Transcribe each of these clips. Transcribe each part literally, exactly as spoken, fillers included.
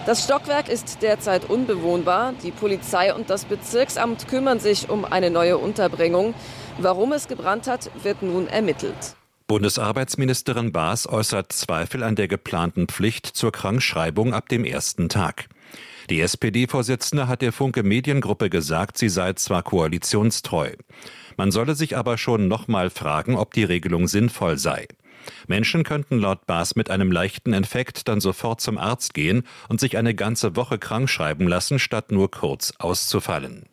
Das Stockwerk ist derzeit unbewohnbar. Die Polizei und das Bezirksamt kümmern sich um eine neue Unterbringung. Warum es gebrannt hat, wird nun ermittelt. Bundesarbeitsministerin Baas äußert Zweifel an der geplanten Pflicht zur Krankschreibung ab dem ersten Tag. Die S P D-Vorsitzende hat der Funke Mediengruppe gesagt, sie sei zwar koalitionstreu. Man solle sich aber schon noch mal fragen, ob die Regelung sinnvoll sei. Menschen könnten laut Baas mit einem leichten Infekt dann sofort zum Arzt gehen und sich eine ganze Woche krankschreiben lassen, statt nur kurz auszufallen.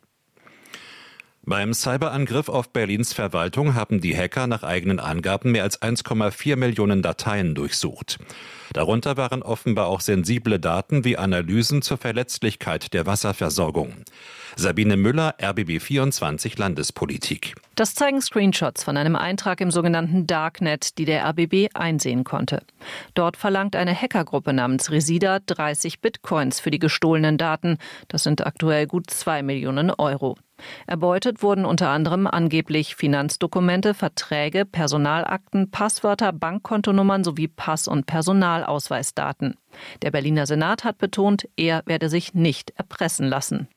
Beim Cyberangriff auf Berlins Verwaltung haben die Hacker nach eigenen Angaben mehr als eins Komma vier Millionen Dateien durchsucht. Darunter waren offenbar auch sensible Daten wie Analysen zur Verletzlichkeit der Wasserversorgung. Sabine Müller, R B B vierundzwanzig Landespolitik. Das zeigen Screenshots von einem Eintrag im sogenannten Darknet, die der R B B einsehen konnte. Dort verlangt eine Hackergruppe namens Resida dreißig Bitcoins für die gestohlenen Daten. Das sind aktuell gut zwei Millionen Euro. Erbeutet wurden unter anderem angeblich Finanzdokumente, Verträge, Personalakten, Passwörter, Bankkontonummern sowie Pass- und Personalausweisdaten. Der Berliner Senat hat betont, er werde sich nicht erpressen lassen.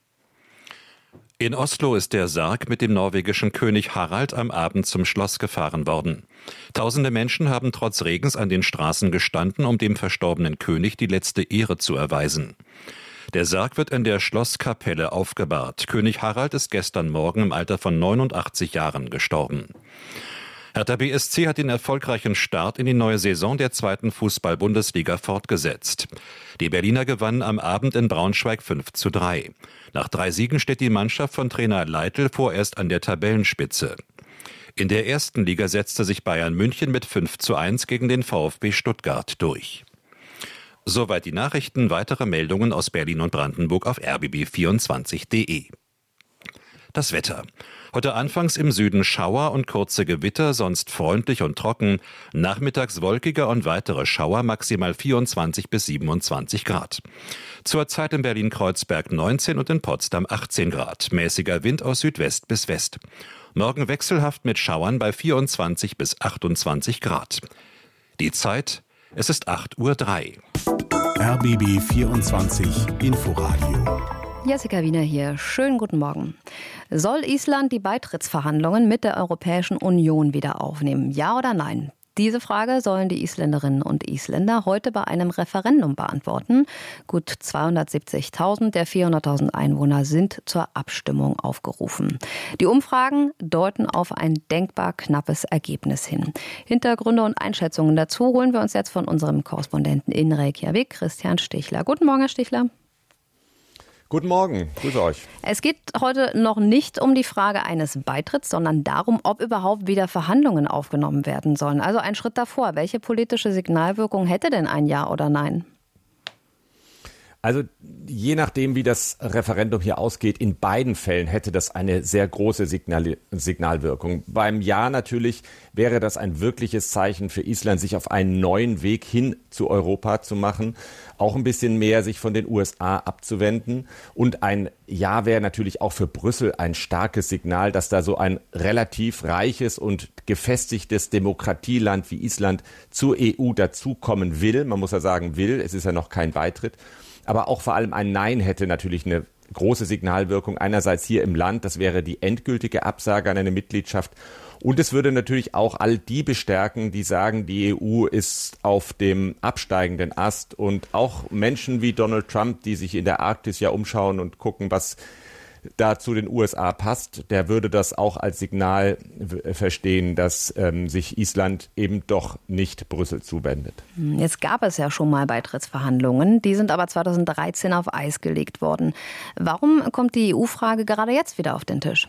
In Oslo ist der Sarg mit dem norwegischen König Harald am Abend zum Schloss gefahren worden. Tausende Menschen haben trotz Regens an den Straßen gestanden, um dem verstorbenen König die letzte Ehre zu erweisen. Der Sarg wird in der Schlosskapelle aufgebahrt. König Harald ist gestern Morgen im Alter von neunundachtzig Jahren gestorben. Hertha B S C hat den erfolgreichen Start in die neue Saison der zweiten Fußball-Bundesliga fortgesetzt. Die Berliner gewannen am Abend in Braunschweig fünf zu drei. Nach drei Siegen steht die Mannschaft von Trainer Leitl vorerst an der Tabellenspitze. In der ersten Liga setzte sich Bayern München mit fünf zu eins gegen den VfB Stuttgart durch. Soweit die Nachrichten. Weitere Meldungen aus Berlin und Brandenburg auf r b b vierundzwanzig punkt d e. Das Wetter. Heute anfangs im Süden Schauer und kurze Gewitter, sonst freundlich und trocken. Nachmittags wolkiger und weitere Schauer, maximal vierundzwanzig bis siebenundzwanzig Grad. Zurzeit in Berlin-Kreuzberg neunzehn und in Potsdam achtzehn Grad. Mäßiger Wind aus Südwest bis West. Morgen wechselhaft mit Schauern bei vierundzwanzig bis achtundzwanzig Grad. Die Zeit, es ist acht Uhr drei. R B B vierundzwanzig Inforadio. Jessica Wiener hier. Schönen guten Morgen. Soll Island die Beitrittsverhandlungen mit der Europäischen Union wieder aufnehmen? Ja oder nein? Diese Frage sollen die Isländerinnen und Isländer heute bei einem Referendum beantworten. Gut zweihundertsiebzigtausend der vierhunderttausend Einwohner sind zur Abstimmung aufgerufen. Die Umfragen deuten auf ein denkbar knappes Ergebnis hin. Hintergründe und Einschätzungen dazu holen wir uns jetzt von unserem Korrespondenten in Reykjavik, Christian Stichler. Guten Morgen, Herr Stichler. Guten Morgen, grüße euch. Es geht heute noch nicht um die Frage eines Beitritts, sondern darum, ob überhaupt wieder Verhandlungen aufgenommen werden sollen. Also ein Schritt davor. Welche politische Signalwirkung hätte denn ein Ja oder Nein? Also je nachdem, wie das Referendum hier ausgeht, in beiden Fällen hätte das eine sehr große Signal- Signalwirkung. Beim Ja natürlich wäre das ein wirkliches Zeichen für Island, sich auf einen neuen Weg hin zu Europa zu machen, auch ein bisschen mehr sich von den U S A abzuwenden. Und ein Ja wäre natürlich auch für Brüssel ein starkes Signal, dass da so ein relativ reiches und gefestigtes Demokratieland wie Island zur E U dazukommen will. Man muss ja sagen will, es ist ja noch kein Beitritt. Aber auch vor allem ein Nein hätte natürlich eine große Signalwirkung. Einerseits hier im Land, das wäre die endgültige Absage an eine Mitgliedschaft. Und es würde natürlich auch all die bestärken, die sagen, die E U ist auf dem absteigenden Ast. Und auch Menschen wie Donald Trump, die sich in der Arktis ja umschauen und gucken, was da zu den U S A passt, der würde das auch als Signal verstehen, dass ähm, sich Island eben doch nicht Brüssel zuwendet. Jetzt gab es ja schon mal Beitrittsverhandlungen, die sind aber zweitausenddreizehn auf Eis gelegt worden. Warum kommt die E U-Frage gerade jetzt wieder auf den Tisch?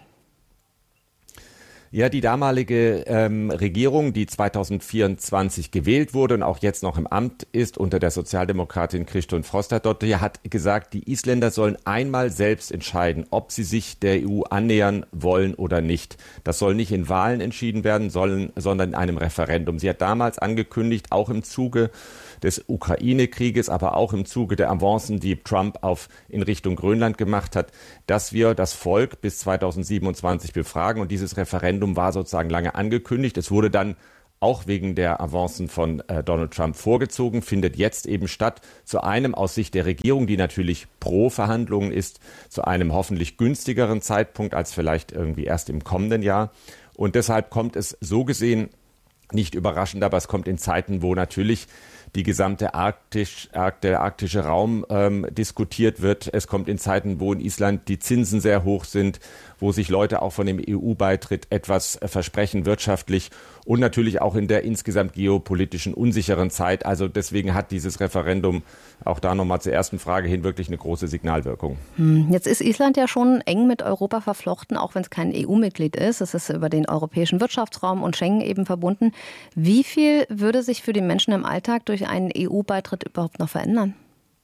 Ja, die damalige ähm, Regierung, die zweitausendvierundzwanzig gewählt wurde und auch jetzt noch im Amt ist, unter der Sozialdemokratin Kristrún Frostadóttir, hat gesagt, die Isländer sollen einmal selbst entscheiden, ob sie sich der E U annähern wollen oder nicht. Das soll nicht in Wahlen entschieden werden, sollen, sondern in einem Referendum. Sie hat damals angekündigt, auch im Zuge des Ukraine-Krieges, aber auch im Zuge der Avancen, die Trump auf, in Richtung Grönland gemacht hat, dass wir das Volk bis zweitausendsiebenundzwanzig befragen. Und dieses Referendum war sozusagen lange angekündigt. Es wurde dann auch wegen der Avancen von äh, Donald Trump vorgezogen, findet jetzt eben statt, zu einem aus Sicht der Regierung, die natürlich pro Verhandlungen ist, zu einem hoffentlich günstigeren Zeitpunkt als vielleicht irgendwie erst im kommenden Jahr. Und deshalb kommt es so gesehen nicht überraschend, aber es kommt in Zeiten, wo natürlich die gesamte Arktisch, der arktische Raum ähm, diskutiert wird. Es kommt in Zeiten, wo in Island die Zinsen sehr hoch sind, wo sich Leute auch von dem E U-Beitritt etwas äh, versprechen wirtschaftlich und natürlich auch in der insgesamt geopolitischen unsicheren Zeit. Also deswegen hat dieses Referendum auch da nochmal zur ersten Frage hin wirklich eine große Signalwirkung. Jetzt ist Island ja schon eng mit Europa verflochten, auch wenn es kein E U-Mitglied ist. Es ist über den europäischen Wirtschaftsraum und Schengen eben verbunden. Wie viel würde sich für die Menschen im Alltag durch einen E U-Beitritt überhaupt noch verändern?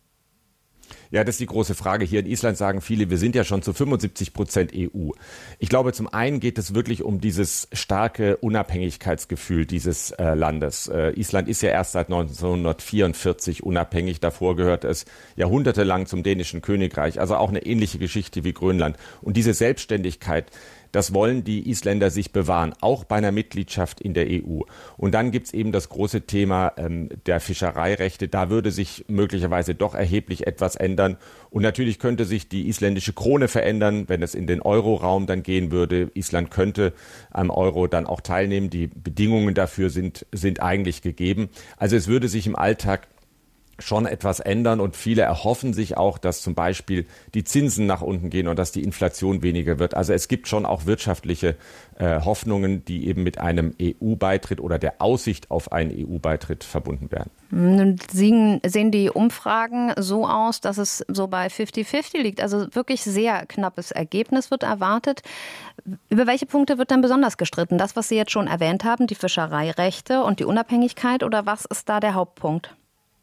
Ja, das ist die große Frage. Hier in Island sagen viele, wir sind ja schon zu fünfundsiebzig Prozent E U. Ich glaube, zum einen geht es wirklich um dieses starke Unabhängigkeitsgefühl dieses äh, Landes. Äh, Island ist ja erst seit neunzehnhundertvierundvierzig unabhängig. Davor gehört es jahrhundertelang zum dänischen Königreich. Also auch eine ähnliche Geschichte wie Grönland. Und diese Selbstständigkeit, das wollen die Isländer sich bewahren, auch bei einer Mitgliedschaft in der E U. Und dann gibt's eben das große Thema ähm, der Fischereirechte. Da würde sich möglicherweise doch erheblich etwas ändern. Und natürlich könnte sich die isländische Krone verändern, wenn es in den Euro-Raum dann gehen würde. Island könnte am Euro dann auch teilnehmen. Die Bedingungen dafür sind, sind eigentlich gegeben. Also es würde sich im Alltag schon etwas ändern und viele erhoffen sich auch, dass zum Beispiel die Zinsen nach unten gehen und dass die Inflation weniger wird. Also es gibt schon auch wirtschaftliche äh, Hoffnungen, die eben mit einem E U-Beitritt oder der Aussicht auf einen E U-Beitritt verbunden werden. Nun sehen die Umfragen so aus, dass es so bei fünfzig fünfzig liegt. Also wirklich sehr knappes Ergebnis wird erwartet. Über welche Punkte wird denn besonders gestritten? Das, was Sie jetzt schon erwähnt haben, die Fischereirechte und die Unabhängigkeit, oder was ist da der Hauptpunkt?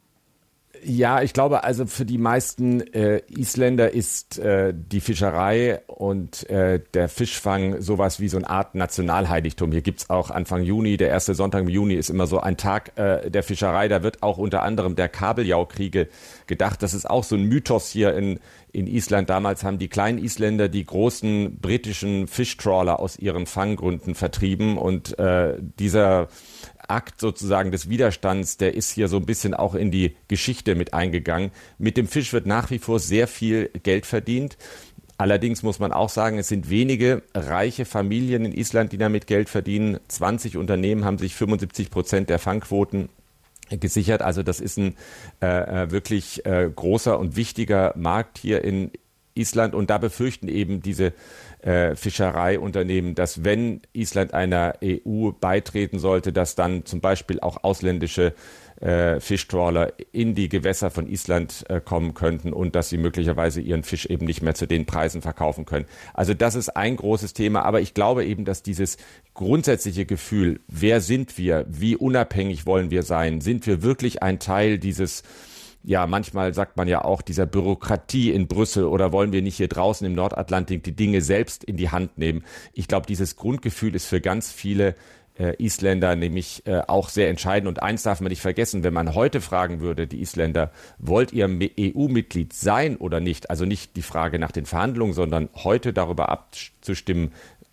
Ja, ich glaube, also für die meisten äh, Isländer ist äh, die Fischerei und äh, der Fischfang sowas wie so eine Art Nationalheiligtum. Hier gibt's auch Anfang Juni, der erste Sonntag im Juni ist immer so ein Tag äh, der Fischerei. Da wird auch unter anderem der Kabeljau-Kriege gedacht. Das ist auch so ein Mythos hier in, in Island. Damals haben die kleinen Isländer die großen britischen Fischtrawler aus ihren Fanggründen vertrieben und äh, dieser Akt sozusagen des Widerstands, der ist hier so ein bisschen auch in die Geschichte mit eingegangen. Mit dem Fisch wird nach wie vor sehr viel Geld verdient. Allerdings muss man auch sagen, es sind wenige reiche Familien in Island, die damit Geld verdienen. zwanzig Unternehmen haben sich fünfundsiebzig Prozent der Fangquoten gesichert. Also das ist ein äh, wirklich äh, großer und wichtiger Markt hier in Island. Und da befürchten eben diese äh, Fischereiunternehmen, dass wenn Island einer E U beitreten sollte, dass dann zum Beispiel auch ausländische äh, Fischtrawler in die Gewässer von Island äh, kommen könnten und dass sie möglicherweise ihren Fisch eben nicht mehr zu den Preisen verkaufen können. Also das ist ein großes Thema, aber ich glaube eben, dass dieses grundsätzliche Gefühl, wer sind wir, wie unabhängig wollen wir sein, sind wir wirklich ein Teil dieses, ja, manchmal sagt man ja auch, dieser Bürokratie in Brüssel, oder wollen wir nicht hier draußen im Nordatlantik die Dinge selbst in die Hand nehmen? Ich glaube, dieses Grundgefühl ist für ganz viele äh, Isländer nämlich äh, auch sehr entscheidend. Und eins darf man nicht vergessen, wenn man heute fragen würde, die Isländer, wollt ihr E U-Mitglied sein oder nicht? Also nicht die Frage nach den Verhandlungen, sondern heute darüber abzustimmen,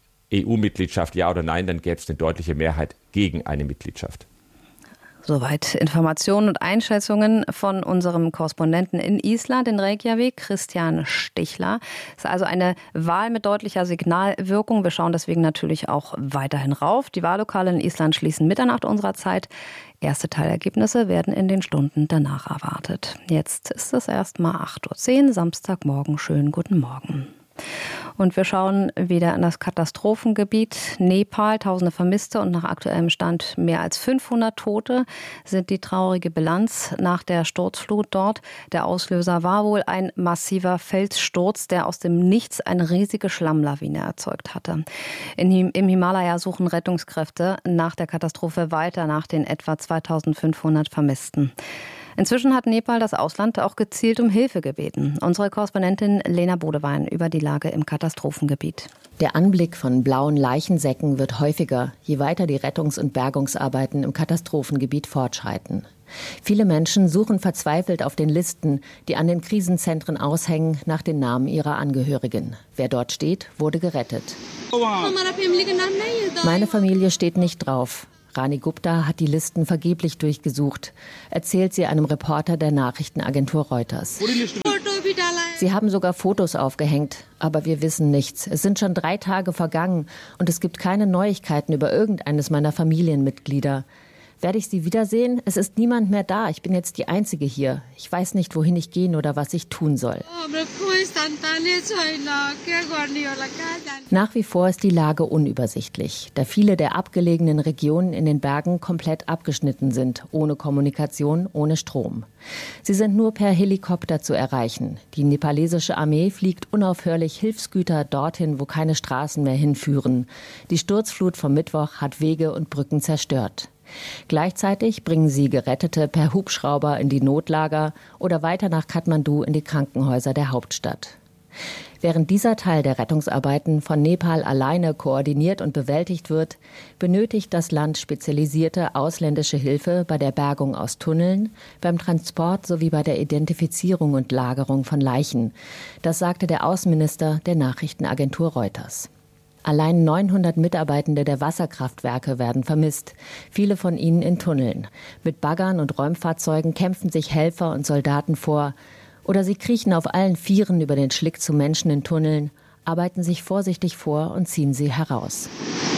E U-Mitgliedschaft ja oder nein, dann gäbe es eine deutliche Mehrheit gegen eine Mitgliedschaft. Soweit Informationen und Einschätzungen von unserem Korrespondenten in Island, in Reykjavik, Christian Stichler. Es ist also eine Wahl mit deutlicher Signalwirkung. Wir schauen deswegen natürlich auch weiterhin rauf. Die Wahllokale in Island schließen Mitternacht unserer Zeit. Erste Teilergebnisse werden in den Stunden danach erwartet. Jetzt ist es erst mal acht Uhr zehn, Samstagmorgen. Schönen guten Morgen. Und wir schauen wieder in das Katastrophengebiet Nepal. Tausende Vermisste und nach aktuellem Stand mehr als fünfhundert Tote sind die traurige Bilanz nach der Sturzflut dort. Der Auslöser war wohl ein massiver Felssturz, der aus dem Nichts eine riesige Schlammlawine erzeugt hatte. In, Im Himalaya suchen Rettungskräfte nach der Katastrophe weiter nach den etwa zweitausendfünfhundert Vermissten. Inzwischen hat Nepal das Ausland auch gezielt um Hilfe gebeten. Unsere Korrespondentin Lena Bodewein über die Lage im Katastrophengebiet. Der Anblick von blauen Leichensäcken wird häufiger, je weiter die Rettungs- und Bergungsarbeiten im Katastrophengebiet fortschreiten. Viele Menschen suchen verzweifelt auf den Listen, die an den Krisenzentren aushängen, nach den Namen ihrer Angehörigen. Wer dort steht, wurde gerettet. Meine Familie steht nicht drauf. Rani Gupta hat die Listen vergeblich durchgesucht, erzählt sie einem Reporter der Nachrichtenagentur Reuters. Sie haben sogar Fotos aufgehängt, aber wir wissen nichts. Es sind schon drei Tage vergangen und es gibt keine Neuigkeiten über irgendeines meiner Familienmitglieder. Werde ich sie wiedersehen? Es ist niemand mehr da. Ich bin jetzt die Einzige hier. Ich weiß nicht, wohin ich gehen oder was ich tun soll. Nach wie vor ist die Lage unübersichtlich, da viele der abgelegenen Regionen in den Bergen komplett abgeschnitten sind, ohne Kommunikation, ohne Strom. Sie sind nur per Helikopter zu erreichen. Die nepalesische Armee fliegt unaufhörlich Hilfsgüter dorthin, wo keine Straßen mehr hinführen. Die Sturzflut vom Mittwoch hat Wege und Brücken zerstört. Gleichzeitig bringen sie Gerettete per Hubschrauber in die Notlager oder weiter nach Kathmandu in die Krankenhäuser der Hauptstadt. Während dieser Teil der Rettungsarbeiten von Nepal alleine koordiniert und bewältigt wird, benötigt das Land spezialisierte ausländische Hilfe bei der Bergung aus Tunneln, beim Transport sowie bei der Identifizierung und Lagerung von Leichen. Das sagte der Außenminister der Nachrichtenagentur Reuters. Allein neunhundert Mitarbeitende der Wasserkraftwerke werden vermisst, viele von ihnen in Tunneln. Mit Baggern und Räumfahrzeugen kämpfen sich Helfer und Soldaten vor. Oder sie kriechen auf allen Vieren über den Schlick zu Menschen in Tunneln, arbeiten sich vorsichtig vor und ziehen sie heraus.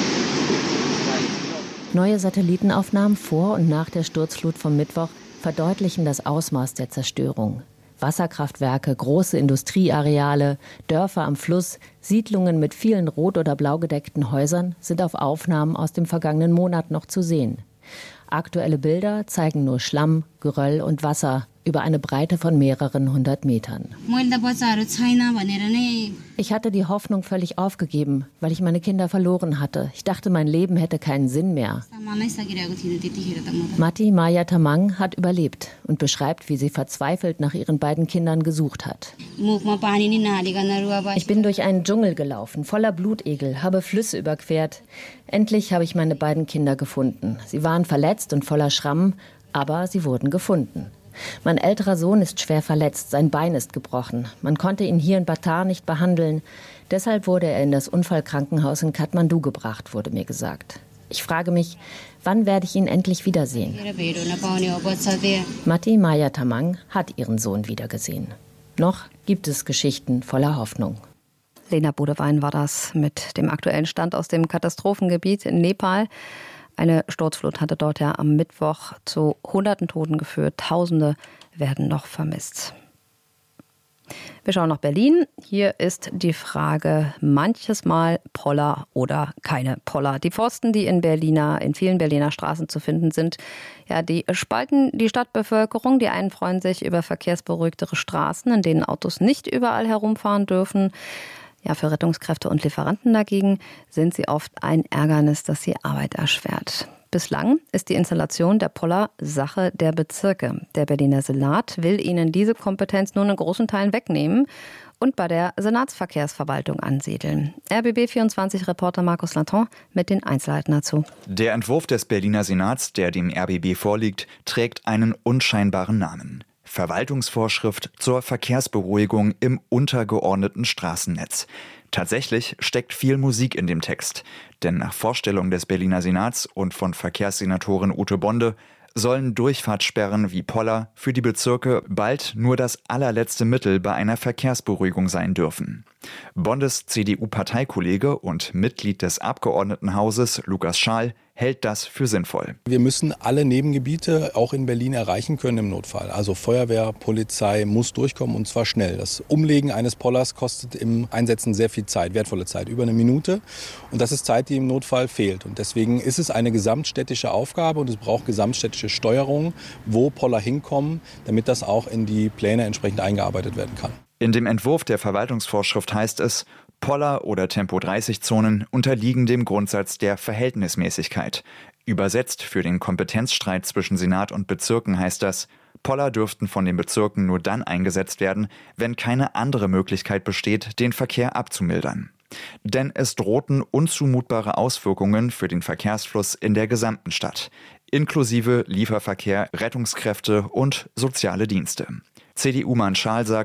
Neue Satellitenaufnahmen vor und nach der Sturzflut vom Mittwoch verdeutlichen das Ausmaß der Zerstörung. Wasserkraftwerke, große Industrieareale, Dörfer am Fluss, Siedlungen mit vielen rot- oder blau gedeckten Häusern sind auf Aufnahmen aus dem vergangenen Monat noch zu sehen. Aktuelle Bilder zeigen nur Schlamm, Geröll und Wasser über eine Breite von mehreren hundert Metern. Ich hatte die Hoffnung völlig aufgegeben, weil ich meine Kinder verloren hatte. Ich dachte, mein Leben hätte keinen Sinn mehr. Mati Maya Tamang hat überlebt und beschreibt, wie sie verzweifelt nach ihren beiden Kindern gesucht hat. Ich bin durch einen Dschungel gelaufen, voller Blutegel, habe Flüsse überquert. Endlich habe ich meine beiden Kinder gefunden. Sie waren verletzt und voller Schrammen, aber sie wurden gefunden. Mein älterer Sohn ist schwer verletzt, sein Bein ist gebrochen. Man konnte ihn hier in Batar nicht behandeln. Deshalb wurde er in das Unfallkrankenhaus in Kathmandu gebracht, wurde mir gesagt. Ich frage mich, wann werde ich ihn endlich wiedersehen? Mati Maya Tamang hat ihren Sohn wiedergesehen. Noch gibt es Geschichten voller Hoffnung. Lena Bodewein war das mit dem aktuellen Stand aus dem Katastrophengebiet in Nepal. Eine Sturzflut hatte dort ja am Mittwoch zu hunderten Toten geführt. Tausende werden noch vermisst. Wir schauen nach Berlin. Hier ist die Frage manches Mal Poller oder keine Poller. Die Pfosten, die in Berliner, in vielen Berliner Straßen zu finden sind, ja, die spalten die Stadtbevölkerung. Die einen freuen sich über verkehrsberuhigtere Straßen, in denen Autos nicht überall herumfahren dürfen. Ja, für Rettungskräfte und Lieferanten dagegen sind sie oft ein Ärgernis, das die Arbeit erschwert. Bislang ist die Installation der Poller Sache der Bezirke. Der Berliner Senat will ihnen diese Kompetenz nun in großen Teilen wegnehmen und bei der Senatsverkehrsverwaltung ansiedeln. R B B vierundzwanzig-Reporter Markus Lanton mit den Einzelheiten dazu. Der Entwurf des Berliner Senats, der dem R B B vorliegt, trägt einen unscheinbaren Namen: Verwaltungsvorschrift zur Verkehrsberuhigung im untergeordneten Straßennetz. Tatsächlich steckt viel Musik in dem Text, denn nach Vorstellung des Berliner Senats und von Verkehrssenatorin Ute Bonde sollen Durchfahrtssperren wie Poller für die Bezirke bald nur das allerletzte Mittel bei einer Verkehrsberuhigung sein dürfen. Bondes C D U-Parteikollege und Mitglied des Abgeordnetenhauses Lukas Schaal hält das für sinnvoll. Wir müssen alle Nebengebiete auch in Berlin erreichen können im Notfall. Also Feuerwehr, Polizei muss durchkommen und zwar schnell. Das Umlegen eines Pollers kostet im Einsetzen sehr viel Zeit, wertvolle Zeit, über eine Minute. Und das ist Zeit, die im Notfall fehlt. Und deswegen ist es eine gesamtstädtische Aufgabe und es braucht gesamtstädtische Steuerung, wo Poller hinkommen, damit das auch in die Pläne entsprechend eingearbeitet werden kann. In dem Entwurf der Verwaltungsvorschrift heißt es, Poller- oder Tempo dreißig Zonen unterliegen dem Grundsatz der Verhältnismäßigkeit. Übersetzt für den Kompetenzstreit zwischen Senat und Bezirken heißt das, Poller dürften von den Bezirken nur dann eingesetzt werden, wenn keine andere Möglichkeit besteht, den Verkehr abzumildern. Denn es drohten unzumutbare Auswirkungen für den Verkehrsfluss in der gesamten Stadt, inklusive Lieferverkehr, Rettungskräfte und soziale Dienste. C D U-Mann Schaal sagt,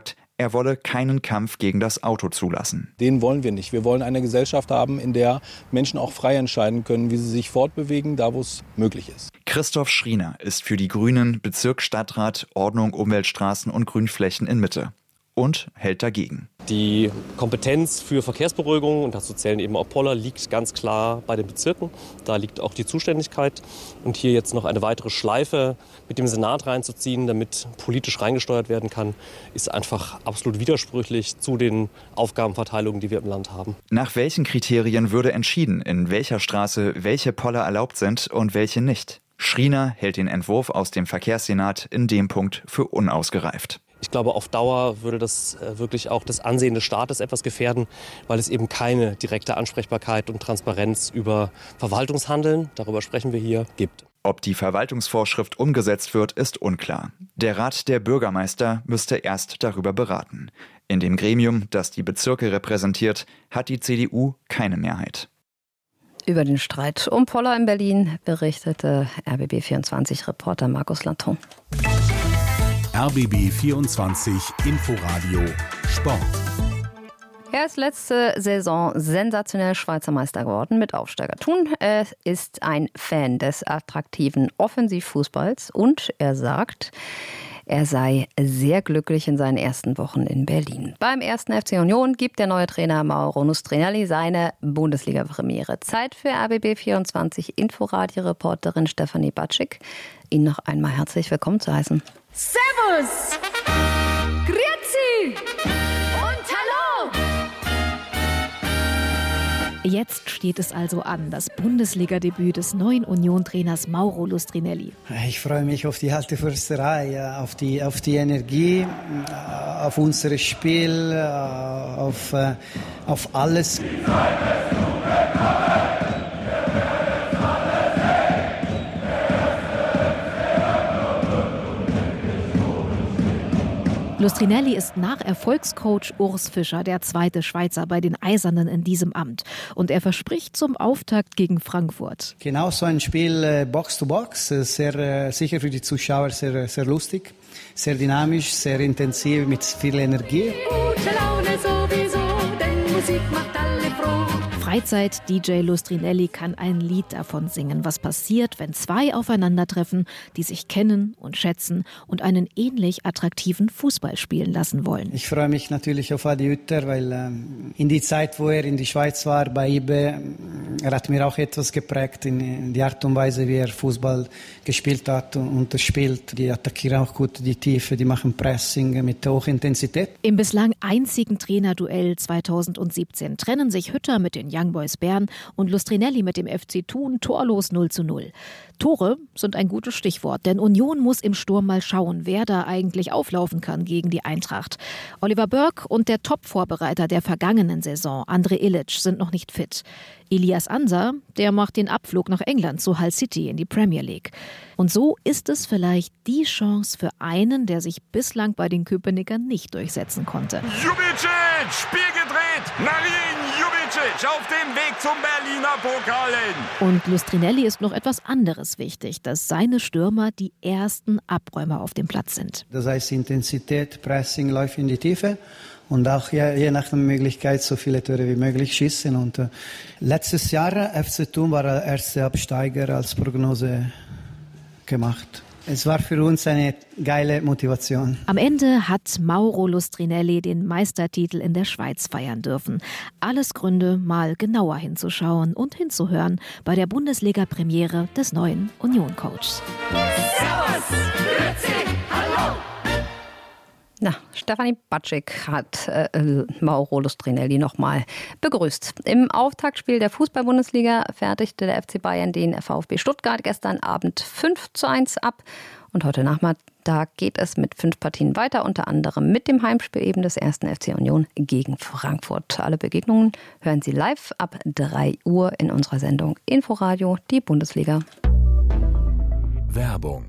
Er wolle keinen Kampf gegen das Auto zulassen. Den wollen wir nicht. Wir wollen eine Gesellschaft haben, in der Menschen auch frei entscheiden können, wie sie sich fortbewegen, da wo es möglich ist. Christoph Schriener ist für die Grünen Bezirksstadtrat Ordnung, Umweltstraßen und Grünflächen in Mitte und hält dagegen. Die Kompetenz für Verkehrsberuhigung, und dazu zählen eben auch Poller, liegt ganz klar bei den Bezirken. Da liegt auch die Zuständigkeit. Und hier jetzt noch eine weitere Schleife mit dem Senat reinzuziehen, damit politisch reingesteuert werden kann, ist einfach absolut widersprüchlich zu den Aufgabenverteilungen, die wir im Land haben. Nach welchen Kriterien würde entschieden, in welcher Straße welche Poller erlaubt sind und welche nicht? Schriener hält den Entwurf aus dem Verkehrssenat in dem Punkt für unausgereift. Ich glaube, auf Dauer würde das wirklich auch das Ansehen des Staates etwas gefährden, weil es eben keine direkte Ansprechbarkeit und Transparenz über Verwaltungshandeln, darüber sprechen wir hier, gibt. Ob die Verwaltungsvorschrift umgesetzt wird, ist unklar. Der Rat der Bürgermeister müsste erst darüber beraten. In dem Gremium, das die Bezirke repräsentiert, hat die C D U keine Mehrheit. Über den Streit um Poller in Berlin berichtete R B B vierundzwanzig-Reporter Markus Lanton. R B B vierundzwanzig Inforadio Sport. Er ist letzte Saison sensationell Schweizer Meister geworden mit Aufsteiger Thun. Er ist ein Fan des attraktiven Offensivfußballs und er sagt, er sei sehr glücklich in seinen ersten Wochen in Berlin. Beim ersten F C Union gibt der neue Trainer Mauro Lustrinelli seine Bundesliga-Premiere. Zeit für R B B vierundzwanzig Inforadio-Reporterin Stefanie Batschik, Ihnen noch einmal herzlich willkommen zu heißen. Servus! Grüezi! Und hallo! Jetzt steht es also an, das Bundesliga-Debüt des neuen Union-Trainers Mauro Lustrinelli. Ich freue mich auf die alte Försterei, auf die, auf die Energie, auf unser Spiel, auf, auf alles. Lustrinelli ist nach Erfolgscoach Urs Fischer der zweite Schweizer bei den Eisernen in diesem Amt. Und er verspricht zum Auftakt gegen Frankfurt. Genau so ein Spiel Box to Box, sehr sicher für die Zuschauer sehr, sehr lustig, sehr dynamisch, sehr intensiv, mit viel Energie. Gute Laune sowieso, denn Musik macht alle froh. Freizeit-D J Lustrinelli kann ein Lied davon singen, was passiert, wenn zwei aufeinandertreffen, die sich kennen und schätzen und einen ähnlich attraktiven Fußball spielen lassen wollen. Ich freue mich natürlich auf Adi Hütter, weil ähm, in die Zeit, wo er in die Schweiz war, bei I B E, er hat mir auch etwas geprägt in, in die Art und Weise, wie er Fußball gespielt hat und, und spielt. Die attackieren auch gut die Tiefe, die machen Pressing mit hoher Intensität. Im bislang einzigen Trainerduell zweitausendsiebzehn trennen sich Hütter mit den Young Boys Bern und Lustrinelli mit dem F C Thun torlos null zu null. Tore sind ein gutes Stichwort, denn Union muss im Sturm mal schauen, wer da eigentlich auflaufen kann gegen die Eintracht. Oliver Burke und der Top-Vorbereiter der vergangenen Saison, André Ilic, sind noch nicht fit. Elias Ansa, der macht den Abflug nach England zu Hull City in die Premier League. Und so ist es vielleicht die Chance für einen, der sich bislang bei den Köpenickern nicht durchsetzen konnte. Jubicic, Spiel gedreht, Marin Jubicic auf dem Weg zum Berliner Pokal. Und Lustrinelli ist noch etwas anderes wichtig, dass seine Stürmer die ersten Abräumer auf dem Platz sind. Das heißt Intensität, Pressing, Läufe in die Tiefe. Und auch je, je nach der Möglichkeit so viele Tore wie möglich schießen. Und äh, letztes Jahr F C Thun war der erste Absteiger als Prognose gemacht. Es war für uns eine geile Motivation. Am Ende hat Mauro Lustrinelli den Meistertitel in der Schweiz feiern dürfen. Alles Gründe, mal genauer hinzuschauen und hinzuhören bei der Bundesliga-Premiere des neuen Union-Coachs. Servus, grüezi, hallo! Na, Stefanie Batschik hat äh, Mauro Lustrinelli nochmal begrüßt. Im Auftaktspiel der Fußball-Bundesliga fertigte der F C Bayern den VfB Stuttgart gestern Abend fünf zu eins ab. Und heute Nachmittag geht es mit fünf Partien weiter, unter anderem mit dem Heimspiel eben des ersten F C Union gegen Frankfurt. Alle Begegnungen hören Sie live ab drei Uhr in unserer Sendung Inforadio, die Bundesliga. Werbung.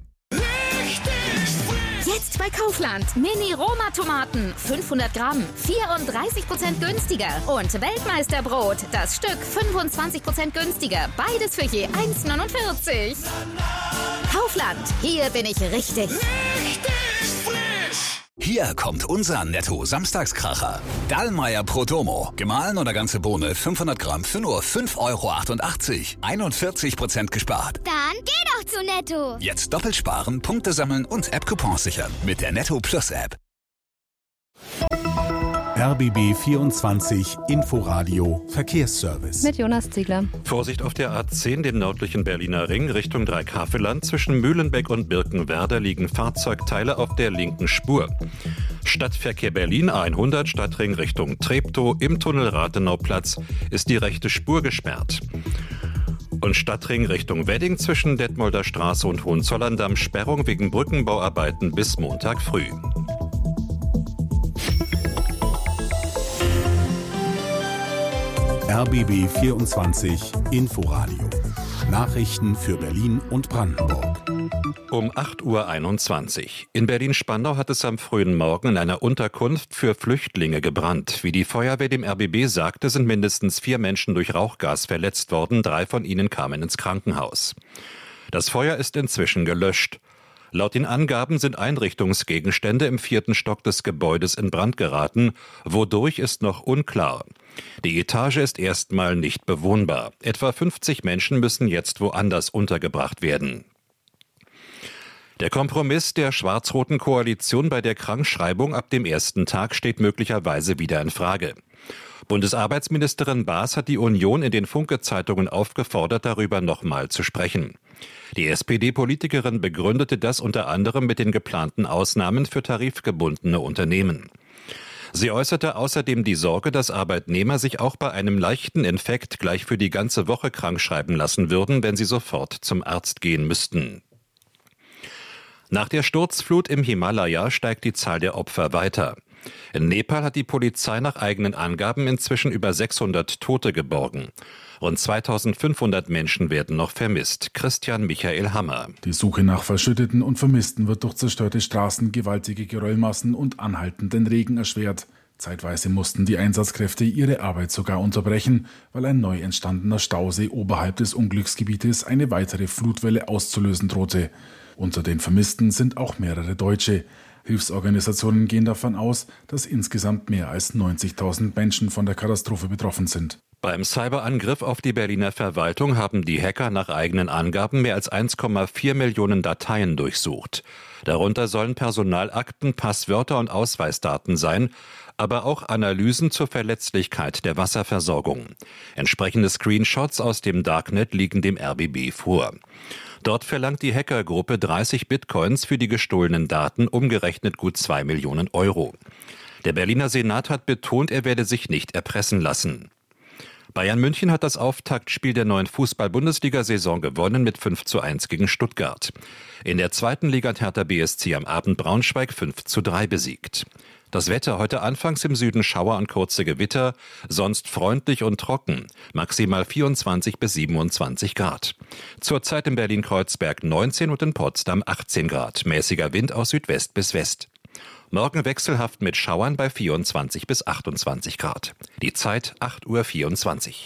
Jetzt bei Kaufland. Mini-Roma-Tomaten. fünfhundert Gramm. vierunddreißig Prozent günstiger. Und Weltmeisterbrot. Das Stück fünfundzwanzig Prozent günstiger. Beides für je eins neunundvierzig. Kaufland. Hier bin ich richtig. Richtig. Hier kommt unser Netto-Samstagskracher. Dallmayr Prodomo. Gemahlen oder ganze Bohne fünfhundert Gramm für nur fünf Euro achtundachtzig. einundvierzig Prozent gespart. Dann geh doch zu Netto. Jetzt doppelt sparen, Punkte sammeln und App-Coupons sichern. Mit der Netto Plus App. R B B vierundzwanzig Inforadio Verkehrsservice. Mit Jonas Ziegler. Vorsicht auf der A zehn, dem nördlichen Berliner Ring, Richtung Dreikäferland. Zwischen Mühlenbeck und Birkenwerder liegen Fahrzeugteile auf der linken Spur. Stadtverkehr Berlin hundert, Stadtring Richtung Treptow. Im Tunnel Rathenauplatz ist die rechte Spur gesperrt. Und Stadtring Richtung Wedding zwischen Detmolder Straße und Hohenzollern-Damm Sperrung wegen Brückenbauarbeiten bis Montag früh. R B B vierundzwanzig Inforadio. Nachrichten für Berlin und Brandenburg. Um acht Uhr einundzwanzig. In Berlin-Spandau hat es am frühen Morgen in einer Unterkunft für Flüchtlinge gebrannt. Wie die Feuerwehr dem R B B sagte, sind mindestens vier Menschen durch Rauchgas verletzt worden. Drei von ihnen kamen ins Krankenhaus. Das Feuer ist inzwischen gelöscht. Laut den Angaben sind Einrichtungsgegenstände im vierten Stock des Gebäudes in Brand geraten. Wodurch ist noch unklar. Die Etage ist erstmal nicht bewohnbar. Etwa fünfzig Menschen müssen jetzt woanders untergebracht werden. Der Kompromiss der schwarz-roten Koalition bei der Krankschreibung ab dem ersten Tag steht möglicherweise wieder in Frage. Bundesarbeitsministerin Baas hat die Union in den Funke-Zeitungen aufgefordert, darüber nochmal zu sprechen. Die S P D-Politikerin begründete das unter anderem mit den geplanten Ausnahmen für tarifgebundene Unternehmen. Sie äußerte außerdem die Sorge, dass Arbeitnehmer sich auch bei einem leichten Infekt gleich für die ganze Woche krankschreiben lassen würden, wenn sie sofort zum Arzt gehen müssten. Nach der Sturzflut im Himalaya steigt die Zahl der Opfer weiter. In Nepal hat die Polizei nach eigenen Angaben inzwischen über sechshundert Tote geborgen. Rund zweitausendfünfhundert Menschen werden noch vermisst. Christian Michael Hammer. Die Suche nach Verschütteten und Vermissten wird durch zerstörte Straßen, gewaltige Geröllmassen und anhaltenden Regen erschwert. Zeitweise mussten die Einsatzkräfte ihre Arbeit sogar unterbrechen, weil ein neu entstandener Stausee oberhalb des Unglücksgebietes eine weitere Flutwelle auszulösen drohte. Unter den Vermissten sind auch mehrere Deutsche. Hilfsorganisationen gehen davon aus, dass insgesamt mehr als neunzigtausend Menschen von der Katastrophe betroffen sind. Beim Cyberangriff auf die Berliner Verwaltung haben die Hacker nach eigenen Angaben mehr als eins Komma vier Millionen Dateien durchsucht. Darunter sollen Personalakten, Passwörter und Ausweisdaten sein, aber auch Analysen zur Verletzlichkeit der Wasserversorgung. Entsprechende Screenshots aus dem Darknet liegen dem R B B vor. Dort verlangt die Hackergruppe dreißig Bitcoins für die gestohlenen Daten, umgerechnet gut zwei Millionen Euro. Der Berliner Senat hat betont, er werde sich nicht erpressen lassen. Bayern München hat das Auftaktspiel der neuen Fußball-Bundesliga-Saison gewonnen mit fünf zu eins gegen Stuttgart. In der zweiten Liga hat Hertha B S C am Abend Braunschweig fünf zu drei besiegt. Das Wetter heute anfangs im Süden Schauer und kurze Gewitter, sonst freundlich und trocken, maximal vierundzwanzig bis siebenundzwanzig Grad. Zurzeit in Berlin-Kreuzberg neunzehn und in Potsdam achtzehn Grad, mäßiger Wind aus Südwest bis West. Morgen wechselhaft mit Schauern bei vierundzwanzig bis achtundzwanzig Grad. Die Zeit acht Uhr vierundzwanzig.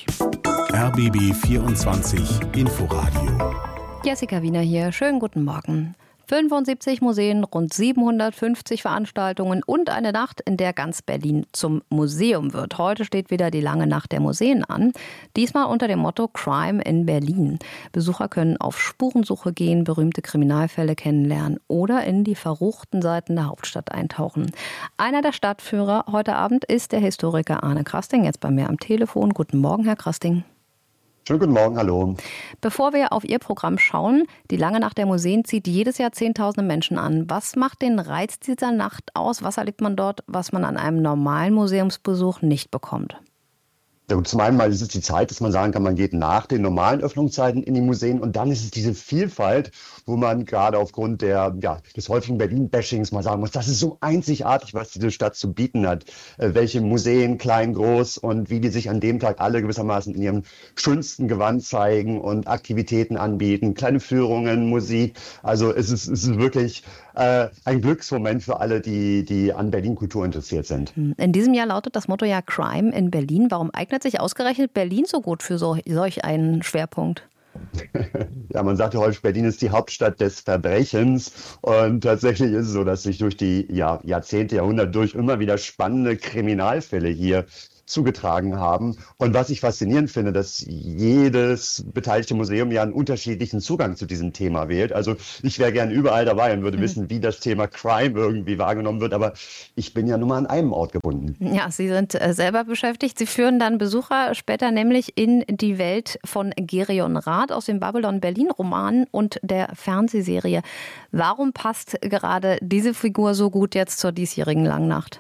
R B B vierundzwanzig Inforadio. Jessica Wiener hier. Schönen guten Morgen. fünfundsiebzig Museen, rund siebenhundertfünfzig Veranstaltungen und eine Nacht, in der ganz Berlin zum Museum wird. Heute steht wieder die lange Nacht der Museen an. Diesmal unter dem Motto Crime in Berlin. Besucher können auf Spurensuche gehen, berühmte Kriminalfälle kennenlernen oder in die verruchten Seiten der Hauptstadt eintauchen. Einer der Stadtführer heute Abend ist der Historiker Arne Krasting, jetzt bei mir am Telefon. Guten Morgen, Herr Krasting. Schönen guten Morgen, hallo. Bevor wir auf Ihr Programm schauen, die lange Nacht der Museen zieht jedes Jahr Zehntausende Menschen an. Was macht den Reiz dieser Nacht aus? Was erlebt man dort, was man an einem normalen Museumsbesuch nicht bekommt? Ja, gut, zum einen mal ist es die Zeit, dass man sagen kann, man geht nach den normalen Öffnungszeiten in die Museen und dann ist es diese Vielfalt, wo man gerade aufgrund der, ja, des häufigen Berlin-Bashings mal sagen muss, das ist so einzigartig, was diese Stadt zu bieten hat. Äh, welche Museen, klein, groß und wie die sich an dem Tag alle gewissermaßen in ihrem schönsten Gewand zeigen und Aktivitäten anbieten, kleine Führungen, Musik. Also es ist, es ist wirklich äh, ein Glücksmoment für alle, die, die an Berlin-Kultur interessiert sind. In diesem Jahr lautet das Motto ja Crime in Berlin. Warum eignet sich ausgerechnet Berlin so gut für so, solch einen Schwerpunkt? Ja, man sagt ja häufig, Berlin ist die Hauptstadt des Verbrechens. Und tatsächlich ist es so, dass sich durch die ja, Jahrzehnte, Jahrhunderte durch immer wieder spannende Kriminalfälle hier zugetragen haben. Und was ich faszinierend finde, dass jedes beteiligte Museum ja einen unterschiedlichen Zugang zu diesem Thema wählt. Also ich wäre gern überall dabei und würde mhm. wissen, wie das Thema Crime irgendwie wahrgenommen wird. Aber ich bin ja nur mal an einem Ort gebunden. Ja, Sie sind äh, selber beschäftigt. Sie führen dann Besucher später nämlich in die Welt von Gerion Rath aus dem Babylon-Berlin-Roman und der Fernsehserie. Warum passt gerade diese Figur so gut jetzt zur diesjährigen Langnacht?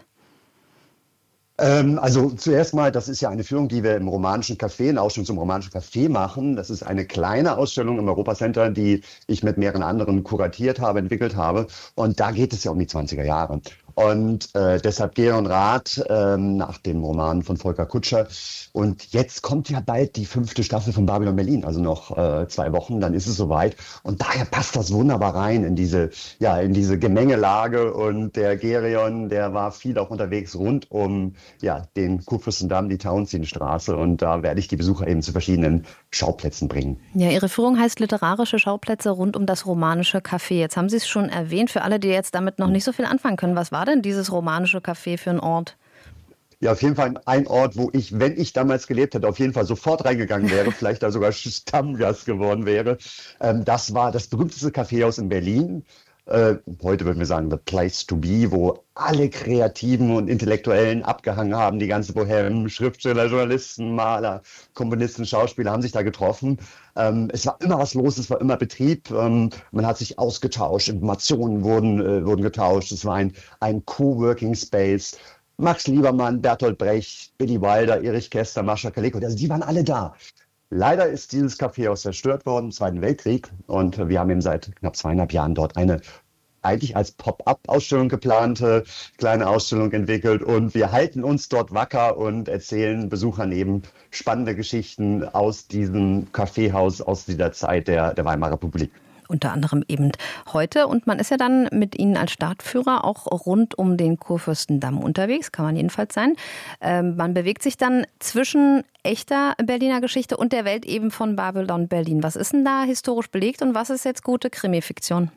Ähm, also zuerst mal, das ist ja eine Führung, die wir im Romanischen Café, eine Ausstellung zum Romanischen Café machen. Das ist eine kleine Ausstellung im Europacenter, die ich mit mehreren anderen kuratiert habe, entwickelt habe. Und da geht es ja um die zwanziger Jahre. Und äh, deshalb Gerion Rath ähm, nach dem Roman von Volker Kutscher. Und jetzt kommt ja bald die fünfte Staffel von Babylon Berlin, also noch äh, zwei Wochen, dann ist es soweit. Und daher passt das wunderbar rein in diese, ja, in diese Gemengelage. Und der Gerion, der war viel auch unterwegs rund um ja, den Kurfürstendamm, die Tauentzienstraße. Und da werde ich die Besucher eben zu verschiedenen Schauplätzen bringen. Ja, Ihre Führung heißt literarische Schauplätze rund um das Romanische Café. Jetzt haben Sie es schon erwähnt, für alle, die jetzt damit noch nicht so viel anfangen können. Was war denn dieses Romanische Café für ein Ort? Ja, auf jeden Fall ein Ort, wo ich, wenn ich damals gelebt hätte, auf jeden Fall sofort reingegangen wäre, vielleicht da sogar Stammgast geworden wäre. Ähm, das war das berühmteste Kaffeehaus in Berlin. Äh, heute würden wir sagen, the place to be, wo alle Kreativen und Intellektuellen abgehangen haben. Die ganze Bohème, Schriftsteller, Journalisten, Maler, Komponisten, Schauspieler haben sich da getroffen. Ähm, es war immer was los, es war immer Betrieb. Ähm, man hat sich ausgetauscht, Informationen wurden, äh, wurden getauscht. Es war ein, ein Coworking Space. Max Liebermann, Bertolt Brecht, Billy Wilder, Erich Kästner, Mascha Kaleko, also die waren alle da. Leider ist dieses Kaffeehaus zerstört worden im Zweiten Weltkrieg und wir haben eben seit knapp zweieinhalb Jahren dort eine eigentlich als Pop-up-Ausstellung geplante kleine Ausstellung entwickelt und wir halten uns dort wacker und erzählen Besuchern eben spannende Geschichten aus diesem Kaffeehaus, aus dieser Zeit der, der Weimarer Republik. Unter anderem eben heute. Und man ist ja dann mit Ihnen als Stadtführer auch rund um den Kurfürstendamm unterwegs, kann man jedenfalls sein. Ähm, man bewegt sich dann zwischen echter Berliner Geschichte und der Welt eben von Babylon Berlin. Was ist denn da historisch belegt und was ist jetzt gute Krimi-Fiktion?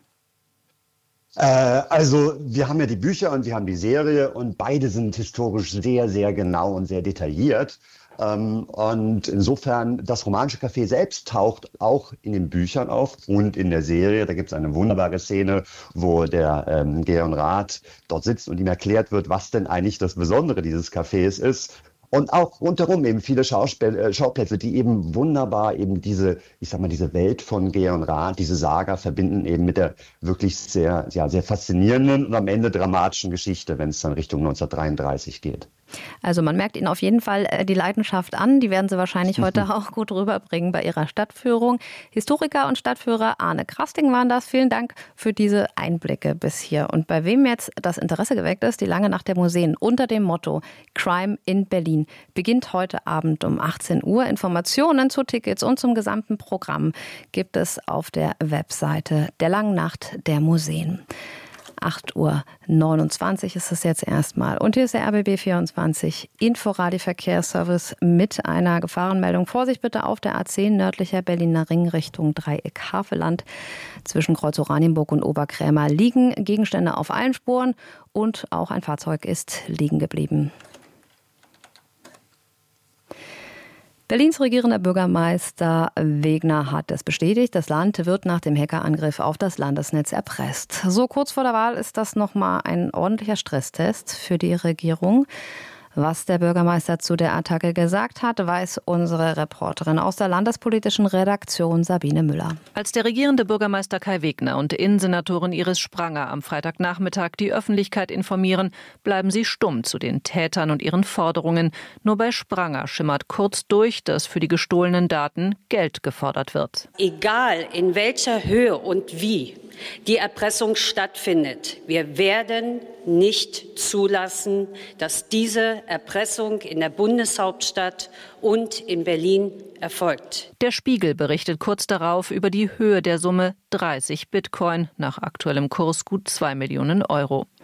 Äh, also wir haben ja die Bücher und wir haben die Serie und beide sind historisch sehr, sehr genau und sehr detailliert. Ähm, und insofern, das Romanische Café selbst taucht auch in den Büchern auf und in der Serie. Da gibt es eine wunderbare Szene, wo der ähm, Gerion Rath dort sitzt und ihm erklärt wird, was denn eigentlich das Besondere dieses Cafés ist. Und auch rundherum eben viele Schauspiel- äh, Schauplätze, die eben wunderbar eben diese, ich sag mal, diese Welt von Gerion Rath, diese Saga verbinden eben mit der wirklich sehr, ja, sehr faszinierenden und am Ende dramatischen Geschichte, wenn es dann Richtung neunzehnhundertdreiunddreißig geht. Also man merkt Ihnen auf jeden Fall die Leidenschaft an. Die werden Sie wahrscheinlich heute auch gut rüberbringen bei Ihrer Stadtführung. Historiker und Stadtführer Arne Krasting waren das. Vielen Dank für diese Einblicke bis hier. Und bei wem jetzt das Interesse geweckt ist, die lange Nacht der Museen unter dem Motto Crime in Berlin beginnt heute Abend um achtzehn Uhr. Informationen zu Tickets und zum gesamten Programm gibt es auf der Webseite der Langen Nacht der Museen. acht Uhr neunundzwanzig ist es jetzt erstmal. Und hier ist der R B B vierundzwanzig Inforadio Verkehrsservice mit einer Gefahrenmeldung. Vorsicht bitte auf der A zehn nördlicher Berliner Ring Richtung Dreieck Havelland. Zwischen Kreuz Oranienburg und Oberkrämer liegen Gegenstände auf allen Spuren und auch ein Fahrzeug ist liegen geblieben. Berlins regierender Bürgermeister Wegner hat es bestätigt, das Land wird nach dem Hackerangriff auf das Landesnetz erpresst. So kurz vor der Wahl ist das nochmal ein ordentlicher Stresstest für die Regierung. Was der Bürgermeister zu der Attacke gesagt hat, weiß unsere Reporterin aus der landespolitischen Redaktion Sabine Müller. Als der regierende Bürgermeister Kai Wegner und Innensenatorin Iris Spranger am Freitagnachmittag die Öffentlichkeit informieren, bleiben sie stumm zu den Tätern und ihren Forderungen. Nur bei Spranger schimmert kurz durch, dass für die gestohlenen Daten Geld gefordert wird. Egal in welcher Höhe und wie die Erpressung stattfindet, wir werden nicht zulassen, dass diese Erpressung in der Bundeshauptstadt und in Berlin erfolgt. Der Spiegel berichtet kurz darauf über die Höhe der Summe dreißig Bitcoin, nach aktuellem Kurs gut zwei Millionen Euro.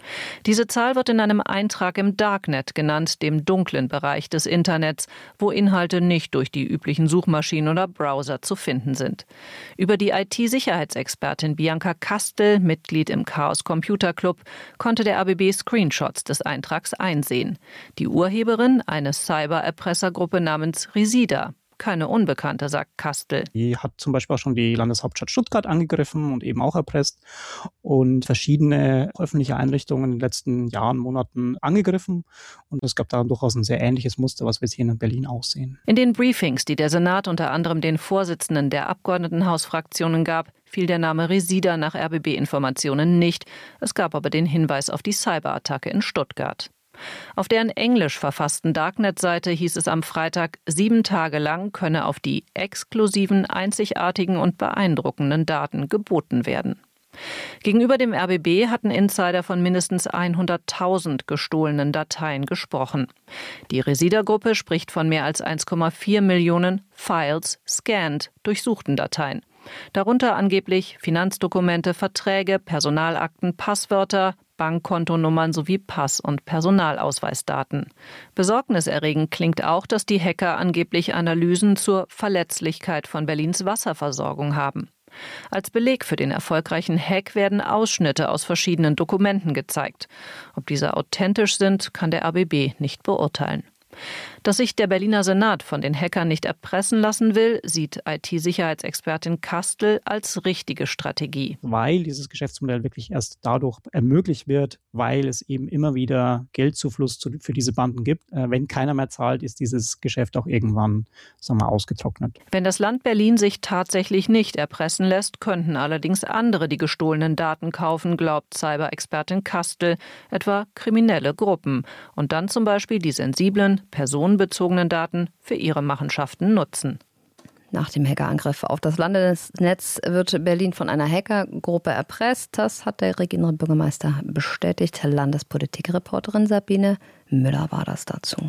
Diese Zahl wird in einem Eintrag im Darknet genannt, dem dunklen Bereich des Internets, wo Inhalte nicht durch die üblichen Suchmaschinen oder Browser zu finden sind. Über die I T-Sicherheitsexpertin Bianca Kastel, Mitglied im Chaos Computer Club, konnte der A B B Screenshots des Eintrags einsehen. Die Urheberin, eine Cyber-Erpressergruppe namens Resida. Keine Unbekannte, sagt Kastel. Die hat zum Beispiel auch schon die Landeshauptstadt Stuttgart angegriffen und eben auch erpresst und verschiedene öffentliche Einrichtungen in den letzten Jahren, Monaten angegriffen. Und es gab da durchaus ein sehr ähnliches Muster, was wir jetzt hier in Berlin auch sehen. In den Briefings, die der Senat unter anderem den Vorsitzenden der Abgeordnetenhausfraktionen gab, fiel der Name Resida nach R B B-Informationen nicht. Es gab aber den Hinweis auf die Cyberattacke in Stuttgart. Auf deren englisch verfassten Darknet-Seite hieß es am Freitag, sieben Tage lang könne auf die exklusiven, einzigartigen und beeindruckenden Daten geboten werden. Gegenüber dem R B B hatten Insider von mindestens hunderttausend gestohlenen Dateien gesprochen. Die Resida-Gruppe spricht von mehr als eins Komma vier Millionen Files, scanned, durchsuchten Dateien. Darunter angeblich Finanzdokumente, Verträge, Personalakten, Passwörter, Bankkontonummern sowie Pass- und Personalausweisdaten. Besorgniserregend klingt auch, dass die Hacker angeblich Analysen zur Verletzlichkeit von Berlins Wasserversorgung haben. Als Beleg für den erfolgreichen Hack werden Ausschnitte aus verschiedenen Dokumenten gezeigt. Ob diese authentisch sind, kann der R B B nicht beurteilen. Dass sich der Berliner Senat von den Hackern nicht erpressen lassen will, sieht I T-Sicherheitsexpertin Kastel als richtige Strategie. Weil dieses Geschäftsmodell wirklich erst dadurch ermöglicht wird, weil es eben immer wieder Geldzufluss zu, für diese Banden gibt. Äh, wenn keiner mehr zahlt, ist dieses Geschäft auch irgendwann, sagen wir, ausgetrocknet. Wenn das Land Berlin sich tatsächlich nicht erpressen lässt, könnten allerdings andere die gestohlenen Daten kaufen, glaubt Cyber-Expertin Kastel, etwa kriminelle Gruppen. Und dann zum Beispiel die sensiblen, personenbezogenen Daten für ihre Machenschaften nutzen. Nach dem Hackerangriff auf das Landesnetz wird Berlin von einer Hackergruppe erpresst. Das hat der regierende Bürgermeister bestätigt. Landespolitikreporterin Sabine Müller war das dazu.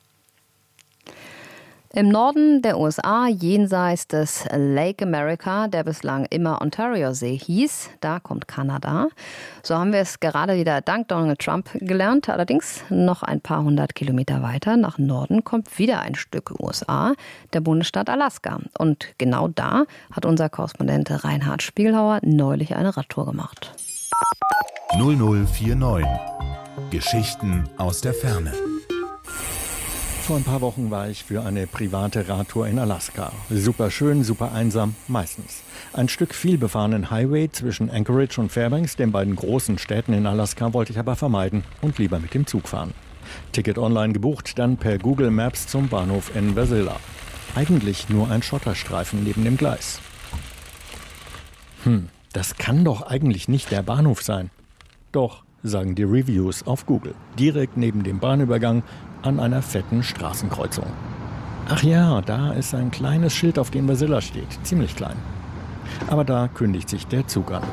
Im Norden der U S A, jenseits des Lake America, der bislang immer Ontario-See hieß, da kommt Kanada. So haben wir es gerade wieder dank Donald Trump gelernt. Allerdings noch ein paar hundert Kilometer weiter nach Norden kommt wieder ein Stück U S A, der Bundesstaat Alaska. Und genau da hat unser Korrespondent Reinhard Spiegelhauer neulich eine Radtour gemacht. null null vier neun. Geschichten aus der Ferne. Vor ein paar Wochen war ich für eine private Radtour in Alaska. Super schön, super einsam, meistens. Ein Stück vielbefahrenen Highway zwischen Anchorage und Fairbanks, den beiden großen Städten in Alaska, wollte ich aber vermeiden und lieber mit dem Zug fahren. Ticket online gebucht, dann per Google Maps zum Bahnhof in Wasilla. Eigentlich nur ein Schotterstreifen neben dem Gleis. Hm, das kann doch eigentlich nicht der Bahnhof sein. Doch, sagen die Reviews auf Google. Direkt neben dem Bahnübergang an einer fetten Straßenkreuzung. Ach ja, da ist ein kleines Schild, auf dem Wasilla steht. Ziemlich klein. Aber da kündigt sich der Zug an.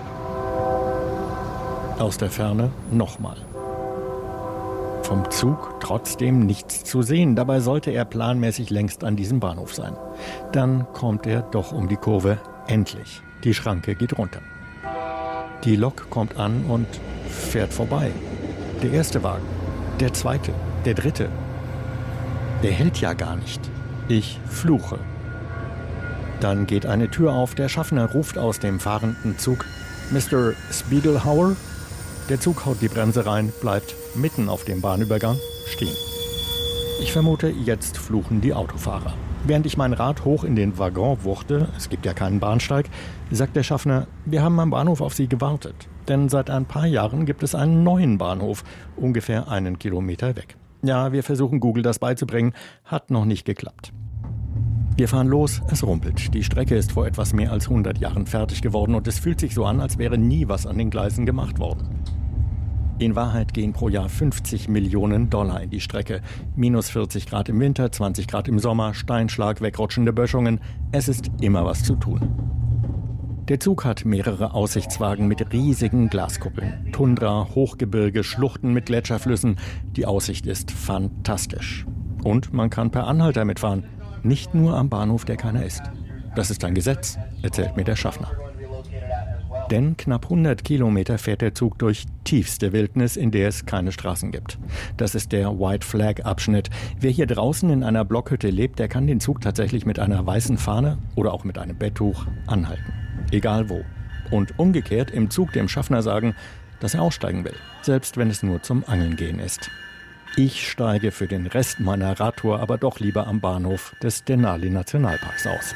Aus der Ferne nochmal. Vom Zug trotzdem nichts zu sehen. Dabei sollte er planmäßig längst an diesem Bahnhof sein. Dann kommt er doch um die Kurve. Endlich. Die Schranke geht runter. Die Lok kommt an und fährt vorbei. Der erste Wagen, der zweite, der dritte. Der hält ja gar nicht. Ich fluche. Dann geht eine Tür auf. Der Schaffner ruft aus dem fahrenden Zug: Mister Spiegelhauer? Der Zug haut die Bremse rein, bleibt mitten auf dem Bahnübergang stehen. Ich vermute, jetzt fluchen die Autofahrer. Während ich mein Rad hoch in den Waggon wuchte, es gibt ja keinen Bahnsteig, sagt der Schaffner: Wir haben am Bahnhof auf Sie gewartet. Denn seit ein paar Jahren gibt es einen neuen Bahnhof, ungefähr einen Kilometer weg. Ja, wir versuchen Google das beizubringen, hat noch nicht geklappt. Wir fahren los, es rumpelt. Die Strecke ist vor etwas mehr als hundert Jahren fertig geworden und es fühlt sich so an, als wäre nie was an den Gleisen gemacht worden. In Wahrheit gehen pro Jahr fünfzig Millionen Dollar in die Strecke. Minus vierzig Grad im Winter, zwanzig Grad im Sommer, Steinschlag, wegrutschende Böschungen. Es ist immer was zu tun. Der Zug hat mehrere Aussichtswagen mit riesigen Glaskuppeln. Tundra, Hochgebirge, Schluchten mit Gletscherflüssen. Die Aussicht ist fantastisch. Und man kann per Anhalter mitfahren. Nicht nur am Bahnhof, der keiner ist. Das ist ein Gesetz, erzählt mir der Schaffner. Denn knapp hundert Kilometer fährt der Zug durch tiefste Wildnis, in der es keine Straßen gibt. Das ist der White Flag Abschnitt. Wer hier draußen in einer Blockhütte lebt, der kann den Zug tatsächlich mit einer weißen Fahne oder auch mit einem Betttuch anhalten. Egal wo. Und umgekehrt im Zug dem Schaffner sagen, dass er aussteigen will, selbst wenn es nur zum Angeln gehen ist. Ich steige für den Rest meiner Radtour aber doch lieber am Bahnhof des Denali Nationalparks aus.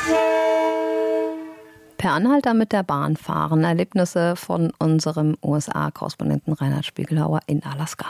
Per Anhalter mit der Bahn fahren. Erlebnisse von unserem U S A-Korrespondenten Reinhard Spiegelhauer in Alaska.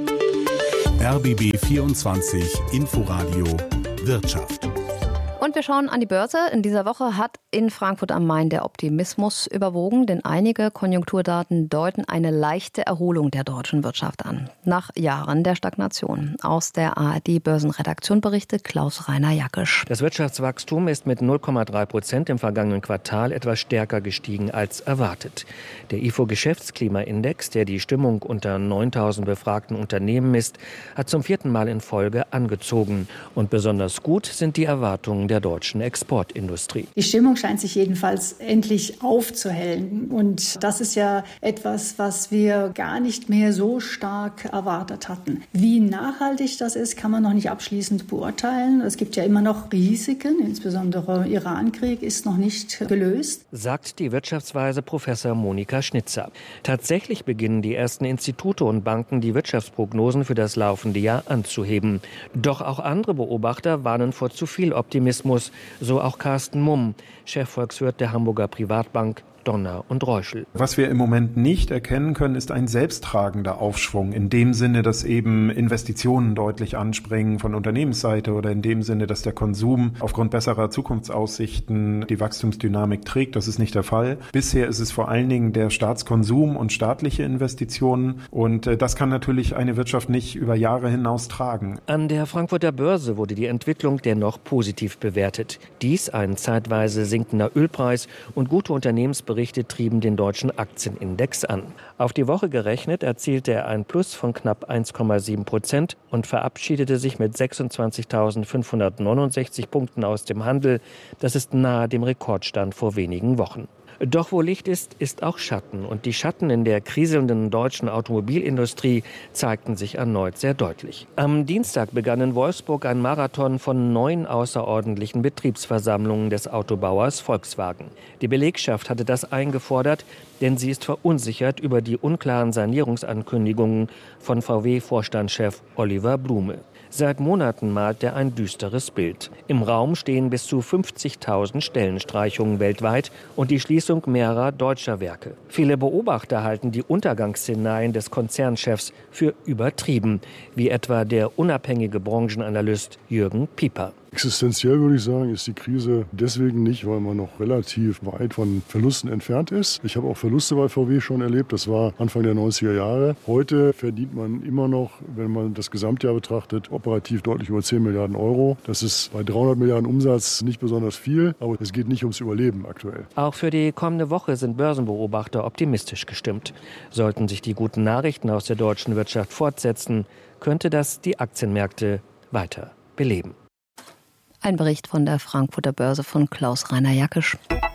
R B B vierundzwanzig Inforadio Wirtschaft. Und wir schauen an die Börse. In dieser Woche hat in Frankfurt am Main der Optimismus überwogen, denn einige Konjunkturdaten deuten eine leichte Erholung der deutschen Wirtschaft an. Nach Jahren der Stagnation. Aus der A R D-Börsenredaktion berichtet Klaus-Rainer Jackisch. Das Wirtschaftswachstum ist mit null Komma drei Prozent im vergangenen Quartal etwas stärker gestiegen als erwartet. Der I F O-Geschäftsklimaindex, der die Stimmung unter neuntausend befragten Unternehmen misst, hat zum vierten Mal in Folge angezogen. Und besonders gut sind die Erwartungen der deutschen Exportindustrie. Die Stimmung scheint sich jedenfalls endlich aufzuhellen. Und das ist ja etwas, was wir gar nicht mehr so stark erwartet hatten. Wie nachhaltig das ist, kann man noch nicht abschließend beurteilen. Es gibt ja immer noch Risiken, insbesondere Iran-Krieg ist noch nicht gelöst. Sagt die Wirtschaftsweise Professor Monika Schnitzer. Tatsächlich beginnen die ersten Institute und Banken, die Wirtschaftsprognosen für das laufende Jahr anzuheben. Doch auch andere Beobachter warnen vor zu viel Optimismus. So auch Carsten Mumm, Chefvolkswirt der Hamburger Privatbank Donner und Reuschel. Was wir im Moment nicht erkennen können, ist ein selbsttragender Aufschwung. In dem Sinne, dass eben Investitionen deutlich anspringen von Unternehmensseite oder in dem Sinne, dass der Konsum aufgrund besserer Zukunftsaussichten die Wachstumsdynamik trägt. Das ist nicht der Fall. Bisher ist es vor allen Dingen der Staatskonsum und staatliche Investitionen. Und das kann natürlich eine Wirtschaft nicht über Jahre hinaus tragen. An der Frankfurter Börse wurde die Entwicklung dennoch positiv bewertet. Dies ein zeitweise sinkender Ölpreis und gute Unternehmensberichte Berichte trieben den deutschen Aktienindex an. Auf die Woche gerechnet erzielte er ein Plus von knapp eins Komma sieben Prozent und verabschiedete sich mit sechsundzwanzigtausendfünfhundertneunundsechzig Punkten aus dem Handel. Das ist nahe dem Rekordstand vor wenigen Wochen. Doch wo Licht ist, ist auch Schatten. Und die Schatten in der kriselnden deutschen Automobilindustrie zeigten sich erneut sehr deutlich. Am Dienstag begann in Wolfsburg ein Marathon von neun außerordentlichen Betriebsversammlungen des Autobauers Volkswagen. Die Belegschaft hatte das eingefordert, denn sie ist verunsichert über die unklaren Sanierungsankündigungen von V W-Vorstandschef Oliver Blume. Seit Monaten malt er ein düsteres Bild. Im Raum stehen bis zu fünfzigtausend Stellenstreichungen weltweit und die Schließung mehrerer deutscher Werke. Viele Beobachter halten die Untergangsszenarien des Konzernchefs für übertrieben, wie etwa der unabhängige Branchenanalyst Jürgen Pieper. Existenziell würde ich sagen, ist die Krise deswegen nicht, weil man noch relativ weit von Verlusten entfernt ist. Ich habe auch Verluste bei V W schon erlebt, das war Anfang der neunziger Jahre. Heute verdient man immer noch, wenn man das Gesamtjahr betrachtet, operativ deutlich über zehn Milliarden Euro. Das ist bei dreihundert Milliarden Umsatz nicht besonders viel, aber es geht nicht ums Überleben aktuell. Auch für die kommende Woche sind Börsenbeobachter optimistisch gestimmt. Sollten sich die guten Nachrichten aus der deutschen Wirtschaft fortsetzen, könnte das die Aktienmärkte weiter beleben. Ein Bericht von der Frankfurter Börse von Klaus-Rainer Jackisch.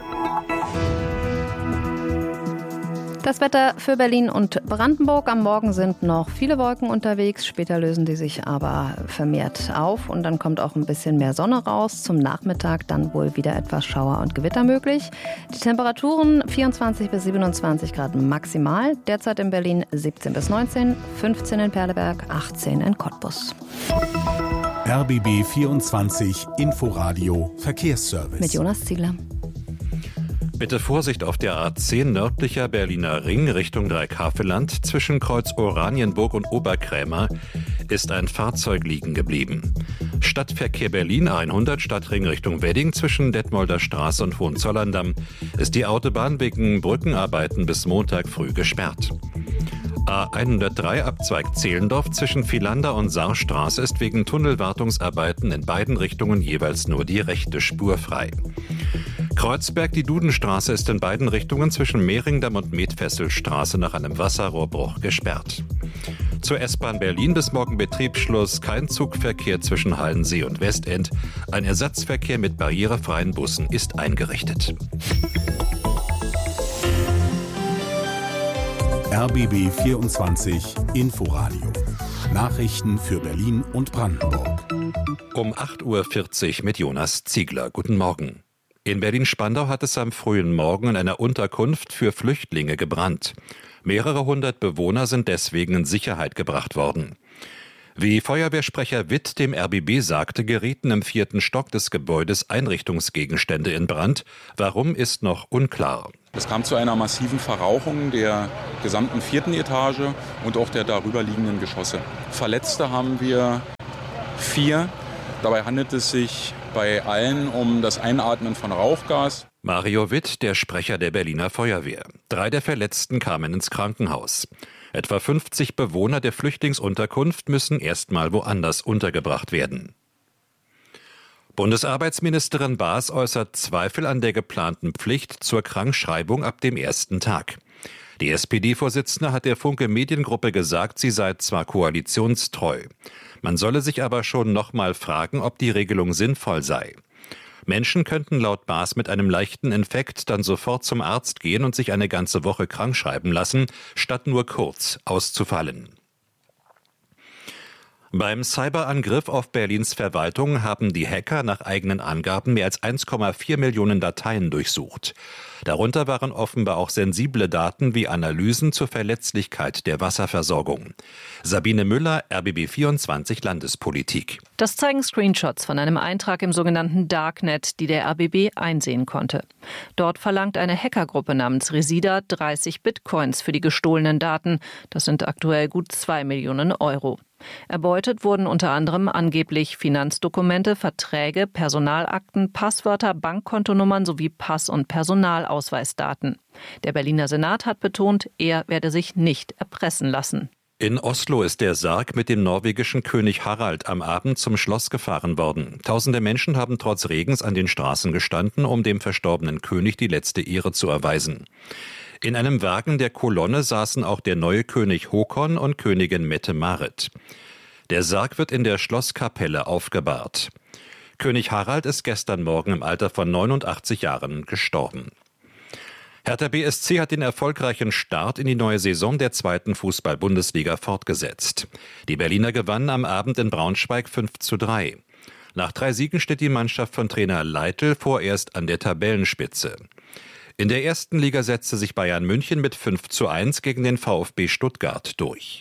Das Wetter für Berlin und Brandenburg. Am Morgen sind noch viele Wolken unterwegs. Später lösen die sich aber vermehrt auf. Und dann kommt auch ein bisschen mehr Sonne raus. Zum Nachmittag dann wohl wieder etwas Schauer und Gewitter möglich. Die Temperaturen vierundzwanzig bis siebenundzwanzig Grad maximal. Derzeit in Berlin siebzehn bis neunzehn, fünfzehn in Perleberg, achtzehn in Cottbus. R B B vierundzwanzig Inforadio Verkehrsservice. Mit Jonas Ziegler. Bitte Vorsicht auf der A zehn nördlicher Berliner Ring Richtung Dreikäferland. Zwischen Kreuz Oranienburg und Oberkrämer ist ein Fahrzeug liegen geblieben. Stadtverkehr Berlin hundert Stadtring Richtung Wedding zwischen Detmolder Straße und Hohenzollern-Damm ist die Autobahn wegen Brückenarbeiten bis Montag früh gesperrt. A hundertdrei Abzweig Zehlendorf zwischen Vielander und Saarstraße ist wegen Tunnelwartungsarbeiten in beiden Richtungen jeweils nur die rechte Spur frei. Kreuzberg, die Dudenstraße ist in beiden Richtungen zwischen Mehringdamm und Metfesselstraße nach einem Wasserrohrbruch gesperrt. Zur S-Bahn Berlin bis morgen Betriebsschluss, kein Zugverkehr zwischen Hallensee und Westend. Ein Ersatzverkehr mit barrierefreien Bussen ist eingerichtet. R B B vierundzwanzig Inforadio. Nachrichten für Berlin und Brandenburg. Um acht Uhr vierzig mit Jonas Ziegler. Guten Morgen. In Berlin-Spandau hat es am frühen Morgen in einer Unterkunft für Flüchtlinge gebrannt. Mehrere hundert Bewohner sind deswegen in Sicherheit gebracht worden. Wie Feuerwehrsprecher Witt dem R B B sagte, gerieten im vierten Stock des Gebäudes Einrichtungsgegenstände in Brand. Warum, ist noch unklar. Es kam zu einer massiven Verrauchung der gesamten vierten Etage und auch der darüberliegenden Geschosse. Verletzte haben wir vier. Dabei handelt es sich bei allen um das Einatmen von Rauchgas. Mario Witt, der Sprecher der Berliner Feuerwehr. Drei der Verletzten kamen ins Krankenhaus. Etwa fünfzig Bewohner der Flüchtlingsunterkunft müssen erstmal woanders untergebracht werden. Bundesarbeitsministerin Baas äußert Zweifel an der geplanten Pflicht zur Krankschreibung ab dem ersten Tag. Die S P D-Vorsitzende hat der Funke Mediengruppe gesagt, sie sei zwar koalitionstreu. Man solle sich aber schon noch mal fragen, ob die Regelung sinnvoll sei. Menschen könnten laut Baas mit einem leichten Infekt dann sofort zum Arzt gehen und sich eine ganze Woche krankschreiben lassen, statt nur kurz auszufallen. Beim Cyberangriff auf Berlins Verwaltung haben die Hacker nach eigenen Angaben mehr als eins Komma vier Millionen Dateien durchsucht. Darunter waren offenbar auch sensible Daten wie Analysen zur Verletzlichkeit der Wasserversorgung. Sabine Müller, R B B vierundzwanzig Landespolitik. Das zeigen Screenshots von einem Eintrag im sogenannten Darknet, die der R B B einsehen konnte. Dort verlangt eine Hackergruppe namens Resida dreißig Bitcoins für die gestohlenen Daten. Das sind aktuell gut zwei Millionen Euro. Erbeutet wurden unter anderem angeblich Finanzdokumente, Verträge, Personalakten, Passwörter, Bankkontonummern sowie Pass- und Personalausweisdaten. Der Berliner Senat hat betont, er werde sich nicht erpressen lassen. In Oslo ist der Sarg mit dem norwegischen König Harald am Abend zum Schloss gefahren worden. Tausende Menschen haben trotz Regens an den Straßen gestanden, um dem verstorbenen König die letzte Ehre zu erweisen. In einem Wagen der Kolonne saßen auch der neue König Håkon und Königin Mette-Marit. Der Sarg wird in der Schlosskapelle aufgebahrt. König Harald ist gestern Morgen im Alter von neunundachtzig Jahren gestorben. Hertha B S C hat den erfolgreichen Start in die neue Saison der zweiten Fußball-Bundesliga fortgesetzt. Die Berliner gewannen am Abend in Braunschweig fünf zu drei. Nach drei Siegen steht die Mannschaft von Trainer Leitl vorerst an der Tabellenspitze. In der ersten Liga setzte sich Bayern München mit fünf zu eins gegen den VfB Stuttgart durch.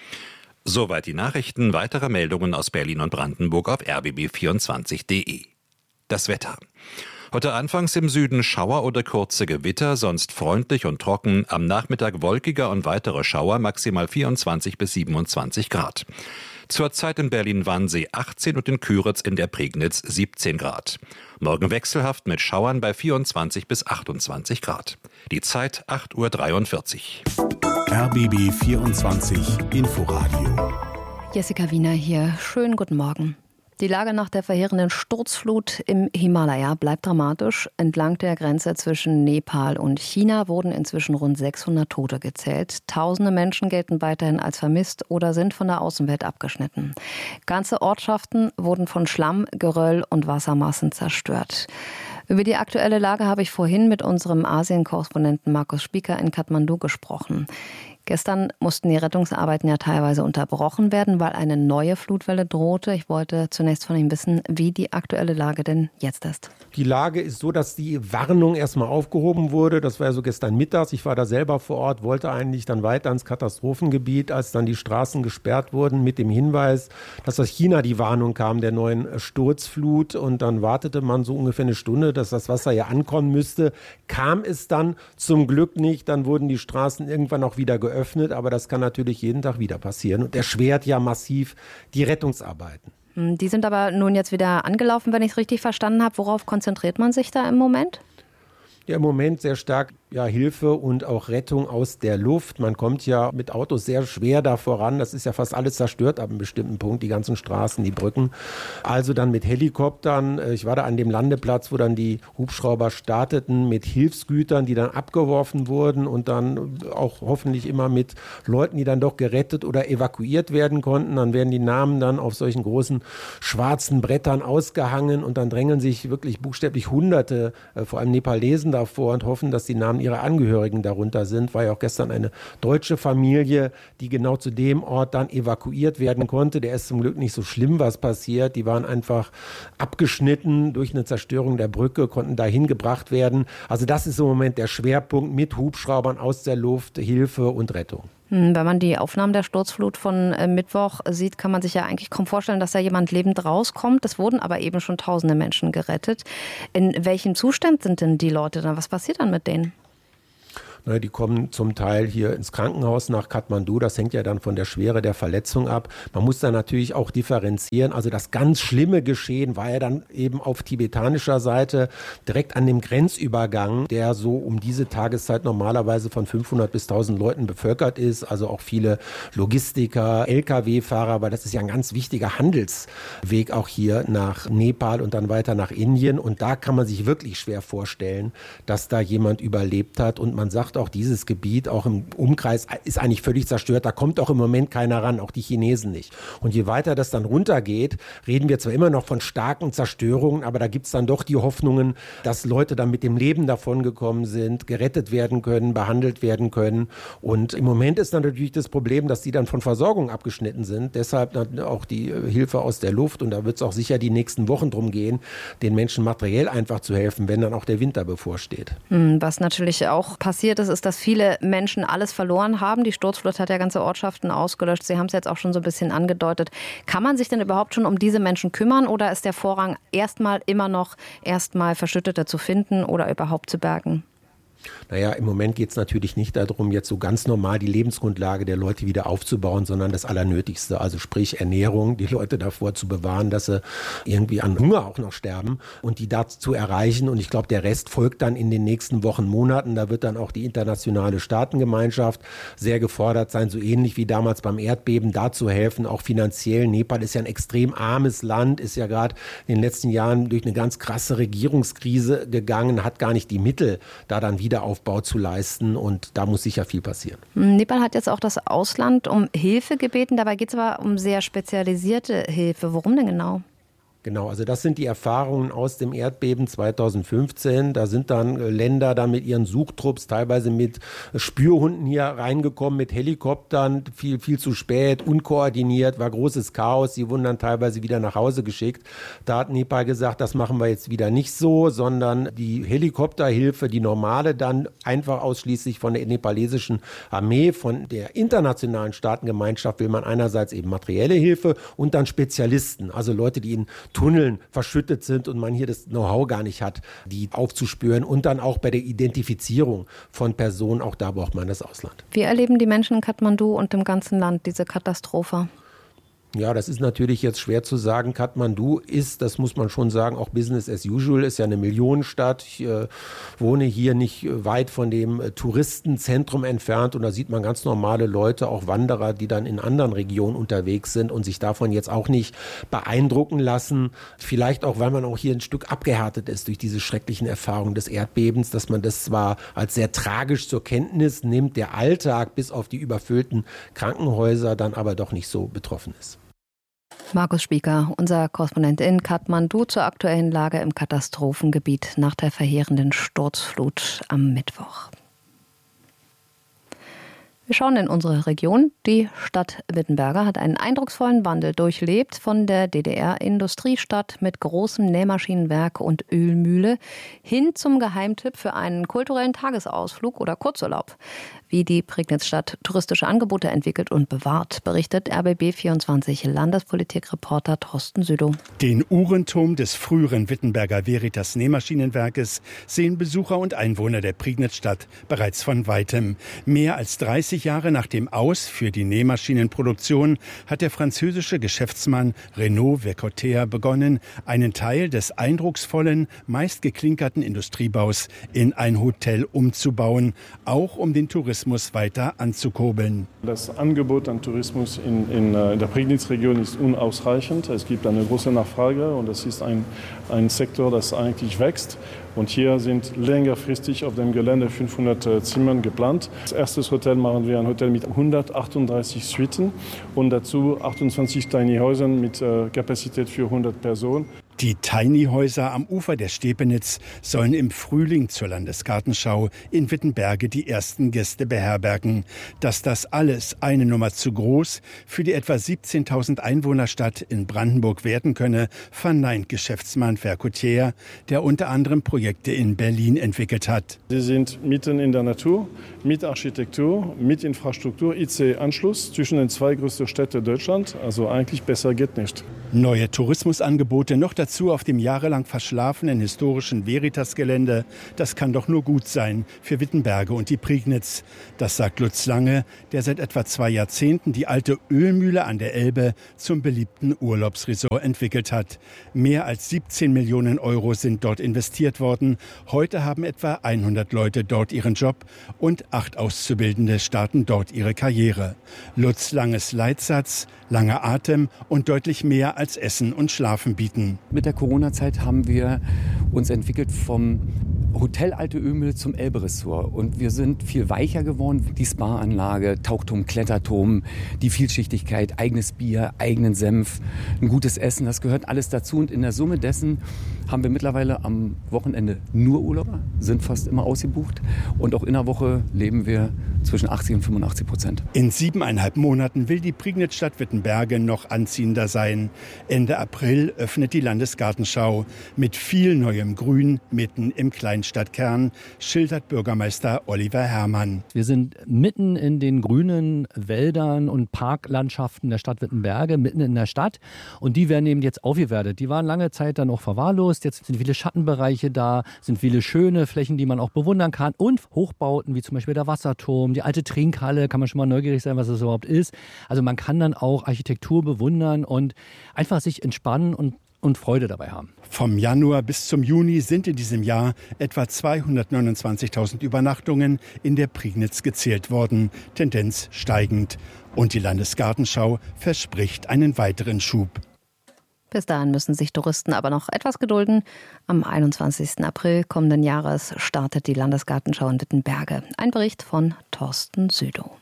Soweit die Nachrichten. Weitere Meldungen aus Berlin und Brandenburg auf r b b vierundzwanzig punkt de. Das Wetter. Heute anfangs im Süden Schauer oder kurze Gewitter, sonst freundlich und trocken. Am Nachmittag wolkiger und weitere Schauer, maximal vierundzwanzig bis siebenundzwanzig Grad. Zurzeit in Berlin-Wannsee achtzehn und in Küritz in der Prignitz siebzehn Grad. Morgen wechselhaft mit Schauern bei vierundzwanzig bis achtundzwanzig Grad. Die Zeit acht Uhr dreiundvierzig. R B B vierundzwanzig Inforadio. Jessica Wiener hier. Schönen guten Morgen. Die Lage nach der verheerenden Sturzflut im Himalaya bleibt dramatisch. Entlang der Grenze zwischen Nepal und China wurden inzwischen rund sechshundert Tote gezählt. Tausende Menschen gelten weiterhin als vermisst oder sind von der Außenwelt abgeschnitten. Ganze Ortschaften wurden von Schlamm, Geröll und Wassermassen zerstört. Über die aktuelle Lage habe ich vorhin mit unserem Asien-Korrespondenten Markus Spieker in Kathmandu gesprochen. Gestern mussten die Rettungsarbeiten ja teilweise unterbrochen werden, weil eine neue Flutwelle drohte. Ich wollte zunächst von ihm wissen, wie die aktuelle Lage denn jetzt ist. Die Lage ist so, dass die Warnung erstmal aufgehoben wurde. Das war ja so gestern mittags. Ich war da selber vor Ort, wollte eigentlich dann weiter ins Katastrophengebiet, als dann die Straßen gesperrt wurden mit dem Hinweis, dass aus China die Warnung kam der neuen Sturzflut. Und dann wartete man so ungefähr eine Stunde, dass das Wasser ja ankommen müsste. Kam es dann zum Glück nicht. Dann wurden die Straßen irgendwann auch wieder geöffnet. Öffnet, aber das kann natürlich jeden Tag wieder passieren und erschwert ja massiv die Rettungsarbeiten. Die sind aber nun jetzt wieder angelaufen, wenn ich es richtig verstanden habe. Worauf konzentriert man sich da im Moment? Ja, im Moment sehr stark ja, Hilfe und auch Rettung aus der Luft. Man kommt ja mit Autos sehr schwer da voran. Das ist ja fast alles zerstört ab einem bestimmten Punkt, die ganzen Straßen, die Brücken. Also dann mit Helikoptern. Ich war da an dem Landeplatz, wo dann die Hubschrauber starteten mit Hilfsgütern, die dann abgeworfen wurden und dann auch hoffentlich immer mit Leuten, die dann doch gerettet oder evakuiert werden konnten. Dann werden die Namen dann auf solchen großen schwarzen Brettern ausgehangen und dann drängeln sich wirklich buchstäblich Hunderte, vor allem Nepalesen davor und hoffen, dass die Namen und ihre Angehörigen darunter sind. War ja auch gestern eine deutsche Familie, die genau zu dem Ort dann evakuiert werden konnte. Der ist zum Glück nicht so schlimm, was passiert. Die waren einfach abgeschnitten durch eine Zerstörung der Brücke, konnten dahin gebracht werden. Also das ist im Moment der Schwerpunkt mit Hubschraubern aus der Luft, Hilfe und Rettung. Wenn man die Aufnahmen der Sturzflut von Mittwoch sieht, kann man sich ja eigentlich kaum vorstellen, dass da jemand lebend rauskommt. Es wurden aber eben schon tausende Menschen gerettet. In welchem Zustand sind denn die Leute dann? Was passiert dann mit denen? Die kommen zum Teil hier ins Krankenhaus nach Kathmandu. Das hängt ja dann von der Schwere der Verletzung ab. Man muss da natürlich auch differenzieren. Also das ganz schlimme Geschehen war ja dann eben auf tibetanischer Seite direkt an dem Grenzübergang, der so um diese Tageszeit normalerweise von fünfhundert bis tausend Leuten bevölkert ist. Also auch viele Logistiker, L K W-Fahrer, weil das ist ja ein ganz wichtiger Handelsweg auch hier nach Nepal und dann weiter nach Indien. Und da kann man sich wirklich schwer vorstellen, dass da jemand überlebt hat. Und man sagt auch, dieses Gebiet, auch im Umkreis, ist eigentlich völlig zerstört. Da kommt auch im Moment keiner ran, auch die Chinesen nicht. Und je weiter das dann runtergeht, reden wir zwar immer noch von starken Zerstörungen, aber da gibt es dann doch die Hoffnungen, dass Leute dann mit dem Leben davongekommen sind, gerettet werden können, behandelt werden können. Und im Moment ist dann natürlich das Problem, dass die dann von Versorgung abgeschnitten sind. Deshalb auch die Hilfe aus der Luft. Und da wird es auch sicher die nächsten Wochen drum gehen, den Menschen materiell einfach zu helfen, wenn dann auch der Winter bevorsteht. Was natürlich auch passiert ist, ist, dass viele Menschen alles verloren haben. Die Sturzflut hat ja ganze Ortschaften ausgelöscht. Sie haben es jetzt auch schon so ein bisschen angedeutet. Kann man sich denn überhaupt schon um diese Menschen kümmern oder ist der Vorrang erstmal immer noch erstmal Verschüttete zu finden oder überhaupt zu bergen? Naja, im Moment geht es natürlich nicht darum, jetzt so ganz normal die Lebensgrundlage der Leute wieder aufzubauen, sondern das Allernötigste, also sprich Ernährung, die Leute davor zu bewahren, dass sie irgendwie an Hunger auch noch sterben und die dazu zu erreichen. Und ich glaube, der Rest folgt dann in den nächsten Wochen, Monaten. Da wird dann auch die internationale Staatengemeinschaft sehr gefordert sein, so ähnlich wie damals beim Erdbeben, da zu helfen, auch finanziell. Nepal ist ja ein extrem armes Land, ist ja gerade in den letzten Jahren durch eine ganz krasse Regierungskrise gegangen, hat gar nicht die Mittel, da dann wieder Wiederaufbau zu leisten und da muss sicher viel passieren. Nepal hat jetzt auch das Ausland um Hilfe gebeten, dabei geht es aber um sehr spezialisierte Hilfe. Worum denn genau? Genau, also das sind die Erfahrungen aus dem Erdbeben zweitausendfünfzehn. Da sind dann Länder dann mit ihren Suchtrupps, teilweise mit Spürhunden hier reingekommen, mit Helikoptern, viel, viel zu spät, unkoordiniert, war großes Chaos. Sie wurden dann teilweise wieder nach Hause geschickt. Da hat Nepal gesagt, das machen wir jetzt wieder nicht so, sondern die Helikopterhilfe, die normale, dann einfach ausschließlich von der nepalesischen Armee, von der internationalen Staatengemeinschaft will man einerseits eben materielle Hilfe und dann Spezialisten, also Leute, die in Tunneln verschüttet sind und man hier das Know-how gar nicht hat, die aufzuspüren und dann auch bei der Identifizierung von Personen, auch da braucht man das Ausland. Wie erleben die Menschen in Kathmandu und im ganzen Land diese Katastrophe? Ja, das ist natürlich jetzt schwer zu sagen. Kathmandu ist, das muss man schon sagen, auch Business as usual, ist ja eine Millionenstadt. Ich äh, wohne hier nicht weit von dem äh, Touristenzentrum entfernt und da sieht man ganz normale Leute, auch Wanderer, die dann in anderen Regionen unterwegs sind und sich davon jetzt auch nicht beeindrucken lassen. Vielleicht auch, weil man auch hier ein Stück abgehärtet ist durch diese schrecklichen Erfahrungen des Erdbebens, dass man das zwar als sehr tragisch zur Kenntnis nimmt, der Alltag bis auf die überfüllten Krankenhäuser dann aber doch nicht so betroffen ist. Markus Spieker, unser Korrespondent in Kathmandu zur aktuellen Lage im Katastrophengebiet nach der verheerenden Sturzflut am Mittwoch. Wir schauen in unsere Region. Die Stadt Wittenberger hat einen eindrucksvollen Wandel durchlebt von der D D R-Industriestadt mit großem Nähmaschinenwerk und Ölmühle hin zum Geheimtipp für einen kulturellen Tagesausflug oder Kurzurlaub. Wie die Prignitz-Stadt touristische Angebote entwickelt und bewahrt, berichtet R B B vierundzwanzig Landespolitikreporter Thorsten Südow. Den Uhrenturm des früheren Wittenberger Veritas Nähmaschinenwerkes sehen Besucher und Einwohner der Prignitz-Stadt bereits von Weitem. Mehr als dreißig Jahre nach dem Aus für die Nähmaschinenproduktion hat der französische Geschäftsmann Renaud Vercoter begonnen, einen Teil des eindrucksvollen, meist geklinkerten Industriebaus in ein Hotel umzubauen, auch um den Tourismus weiter anzukurbeln. Das Angebot an Tourismus in, in, in der Prignitz-Region ist unausreichend. Es gibt eine große Nachfrage und es ist ein, ein Sektor, das eigentlich wächst. Und hier sind längerfristig auf dem Gelände fünfhundert äh, Zimmern geplant. Als erstes Hotel machen wir ein Hotel mit hundertachtunddreißig Suiten und dazu achtundzwanzig Tiny Häusern mit äh, Kapazität für hundert Personen. Die Tiny-Häuser am Ufer der Stepenitz sollen im Frühling zur Landesgartenschau in Wittenberge die ersten Gäste beherbergen. Dass das alles eine Nummer zu groß für die etwa siebzehntausend Einwohnerstadt in Brandenburg werden könne, verneint Geschäftsmann Vercoutier, der unter anderem Projekte in Berlin entwickelt hat. Sie sind mitten in der Natur, mit Architektur, mit Infrastruktur, I C E-Anschluss zwischen den zwei größten Städten Deutschlands. Also eigentlich besser geht nicht. Neue Tourismusangebote noch dazu auf dem jahrelang verschlafenen historischen Veritas-Gelände. Das kann doch nur gut sein für Wittenberge und die Prignitz. Das sagt Lutz Lange, der seit etwa zwei Jahrzehnten die alte Ölmühle an der Elbe zum beliebten Urlaubsresort entwickelt hat. Mehr als siebzehn Millionen Euro sind dort investiert worden. Heute haben etwa hundert Leute dort ihren Job und acht Auszubildende starten dort ihre Karriere. Lutz Langes Leitsatz: langer Atem und deutlich mehr als Essen und Schlafen bieten. Mit der Corona-Zeit haben wir uns entwickelt vom Hotel Alte Ölmühle zum Elbe-Ressort. Und wir sind viel weicher geworden. Die Spa-Anlage, Tauchturm, Kletterturm, die Vielschichtigkeit, eigenes Bier, eigenen Senf, ein gutes Essen, das gehört alles dazu. Und in der Summe dessen haben wir mittlerweile am Wochenende nur Urlauber, sind fast immer ausgebucht. Und auch in der Woche leben wir zwischen achtzig und fünfundachtzig Prozent. In siebeneinhalb Monaten will die Prignitz-Stadt Wittenberge noch anziehender sein. Ende April öffnet die Landesgartenschau mit viel neuem Grün mitten im Kleinstadtkern, schildert Bürgermeister Oliver Herrmann. Wir sind mitten in den grünen Wäldern und Parklandschaften der Stadt Wittenberge, mitten in der Stadt. Und die werden eben jetzt aufgewertet. Die waren lange Zeit dann auch verwahrlost. Jetzt sind viele Schattenbereiche da, sind viele schöne Flächen, die man auch bewundern kann. Und Hochbauten, wie zum Beispiel der Wasserturm, die alte Trinkhalle, kann man schon mal neugierig sein, was das überhaupt ist. Also man kann dann auch Architektur bewundern und einfach sich entspannen und und Freude dabei haben. Vom Januar bis zum Juni sind in diesem Jahr etwa zweihundertneunundzwanzigtausend Übernachtungen in der Prignitz gezählt worden, Tendenz steigend. Und die Landesgartenschau verspricht einen weiteren Schub. Bis dahin müssen sich Touristen aber noch etwas gedulden. Am einundzwanzigsten April kommenden Jahres startet die Landesgartenschau in Wittenberge. Ein Bericht von Thorsten Südow.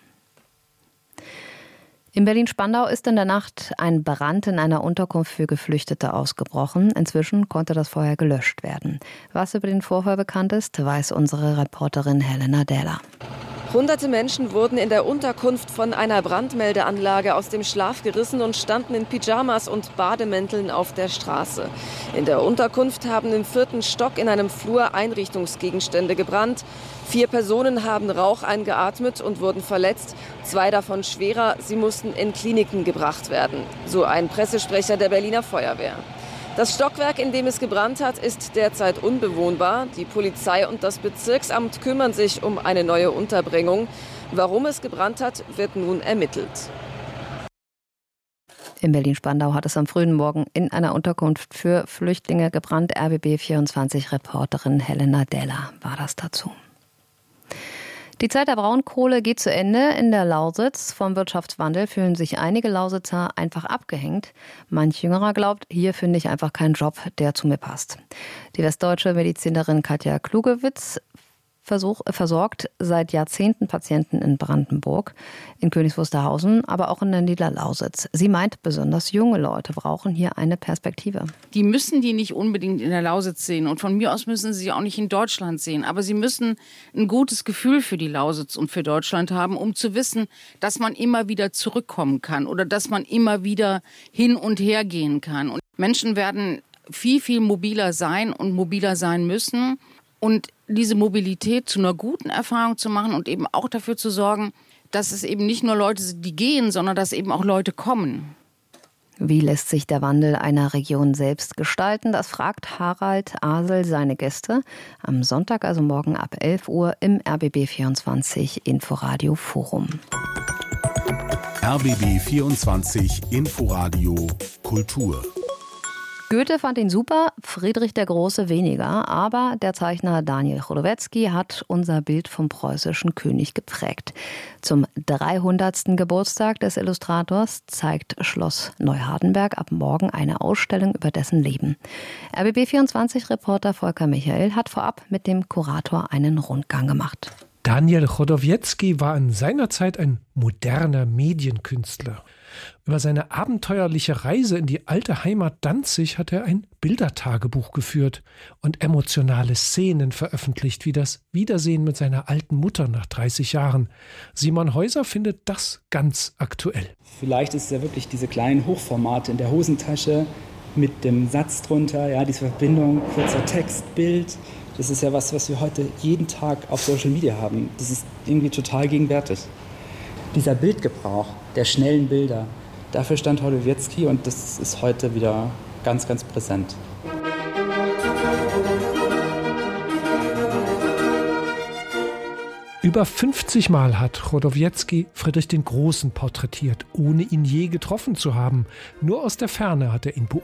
In Berlin-Spandau ist in der Nacht ein Brand in einer Unterkunft für Geflüchtete ausgebrochen. Inzwischen konnte das Feuer gelöscht werden. Was über den Vorfall bekannt ist, weiß unsere Reporterin Helena Dähler. Hunderte Menschen wurden in der Unterkunft von einer Brandmeldeanlage aus dem Schlaf gerissen und standen in Pyjamas und Bademänteln auf der Straße. In der Unterkunft haben im vierten Stock in einem Flur Einrichtungsgegenstände gebrannt. Vier Personen haben Rauch eingeatmet und wurden verletzt. Zwei davon schwerer. Sie mussten in Kliniken gebracht werden. So ein Pressesprecher der Berliner Feuerwehr. Das Stockwerk, in dem es gebrannt hat, ist derzeit unbewohnbar. Die Polizei und das Bezirksamt kümmern sich um eine neue Unterbringung. Warum es gebrannt hat, wird nun ermittelt. In Berlin-Spandau hat es am frühen Morgen in einer Unterkunft für Flüchtlinge gebrannt. R B B vierundzwanzig-Reporterin Helena Dähler war das dazu. Die Zeit der Braunkohle geht zu Ende in der Lausitz. Vom Wirtschaftswandel fühlen sich einige Lausitzer einfach abgehängt. Manch Jüngerer glaubt, hier finde ich einfach keinen Job, der zu mir passt. Die westdeutsche Medizinerin Katja Klugewitz Versuch, versorgt seit Jahrzehnten Patienten in Brandenburg, in Königs Wusterhausen, aber auch in der Niederlausitz. Sie meint, besonders junge Leute brauchen hier eine Perspektive. Die müssen die nicht unbedingt in der Lausitz sehen und von mir aus müssen sie sie auch nicht in Deutschland sehen. Aber sie müssen ein gutes Gefühl für die Lausitz und für Deutschland haben, um zu wissen, dass man immer wieder zurückkommen kann oder dass man immer wieder hin und her gehen kann. Und Menschen werden viel, viel mobiler sein und mobiler sein müssen. Und diese Mobilität zu einer guten Erfahrung zu machen und eben auch dafür zu sorgen, dass es eben nicht nur Leute sind, die gehen, sondern dass eben auch Leute kommen. Wie lässt sich der Wandel einer Region selbst gestalten? Das fragt Harald Asel seine Gäste am Sonntag, also morgen ab elf Uhr im R B B vierundzwanzig Inforadio Forum. R B B vierundzwanzig Inforadio Kultur. Goethe fand ihn super, Friedrich der Große weniger, aber der Zeichner Daniel Chodowiecki hat unser Bild vom preußischen König geprägt. Zum dreihundertsten Geburtstag des Illustrators zeigt Schloss Neuhardenberg ab morgen eine Ausstellung über dessen Leben. R B B vierundzwanzig-Reporter Volker Michael hat vorab mit dem Kurator einen Rundgang gemacht. Daniel Chodowiecki war in seiner Zeit ein moderner Medienkünstler. Über seine abenteuerliche Reise in die alte Heimat Danzig hat er ein Bildertagebuch geführt und emotionale Szenen veröffentlicht, wie das Wiedersehen mit seiner alten Mutter nach dreißig Jahren. Simon Häuser findet das ganz aktuell. Vielleicht ist es ja wirklich diese kleinen Hochformate in der Hosentasche mit dem Satz drunter, ja, diese Verbindung, kurzer Text, Bild. Das ist ja was, was wir heute jeden Tag auf Social Media haben. Das ist irgendwie total gegenwärtig. Dieser Bildgebrauch der schnellen Bilder, dafür stand Chodowiecki und das ist heute wieder ganz, ganz präsent. Über fünfzig Mal hat Chodowiecki Friedrich den Großen porträtiert, ohne ihn je getroffen zu haben. Nur aus der Ferne hat er ihn beobachtet.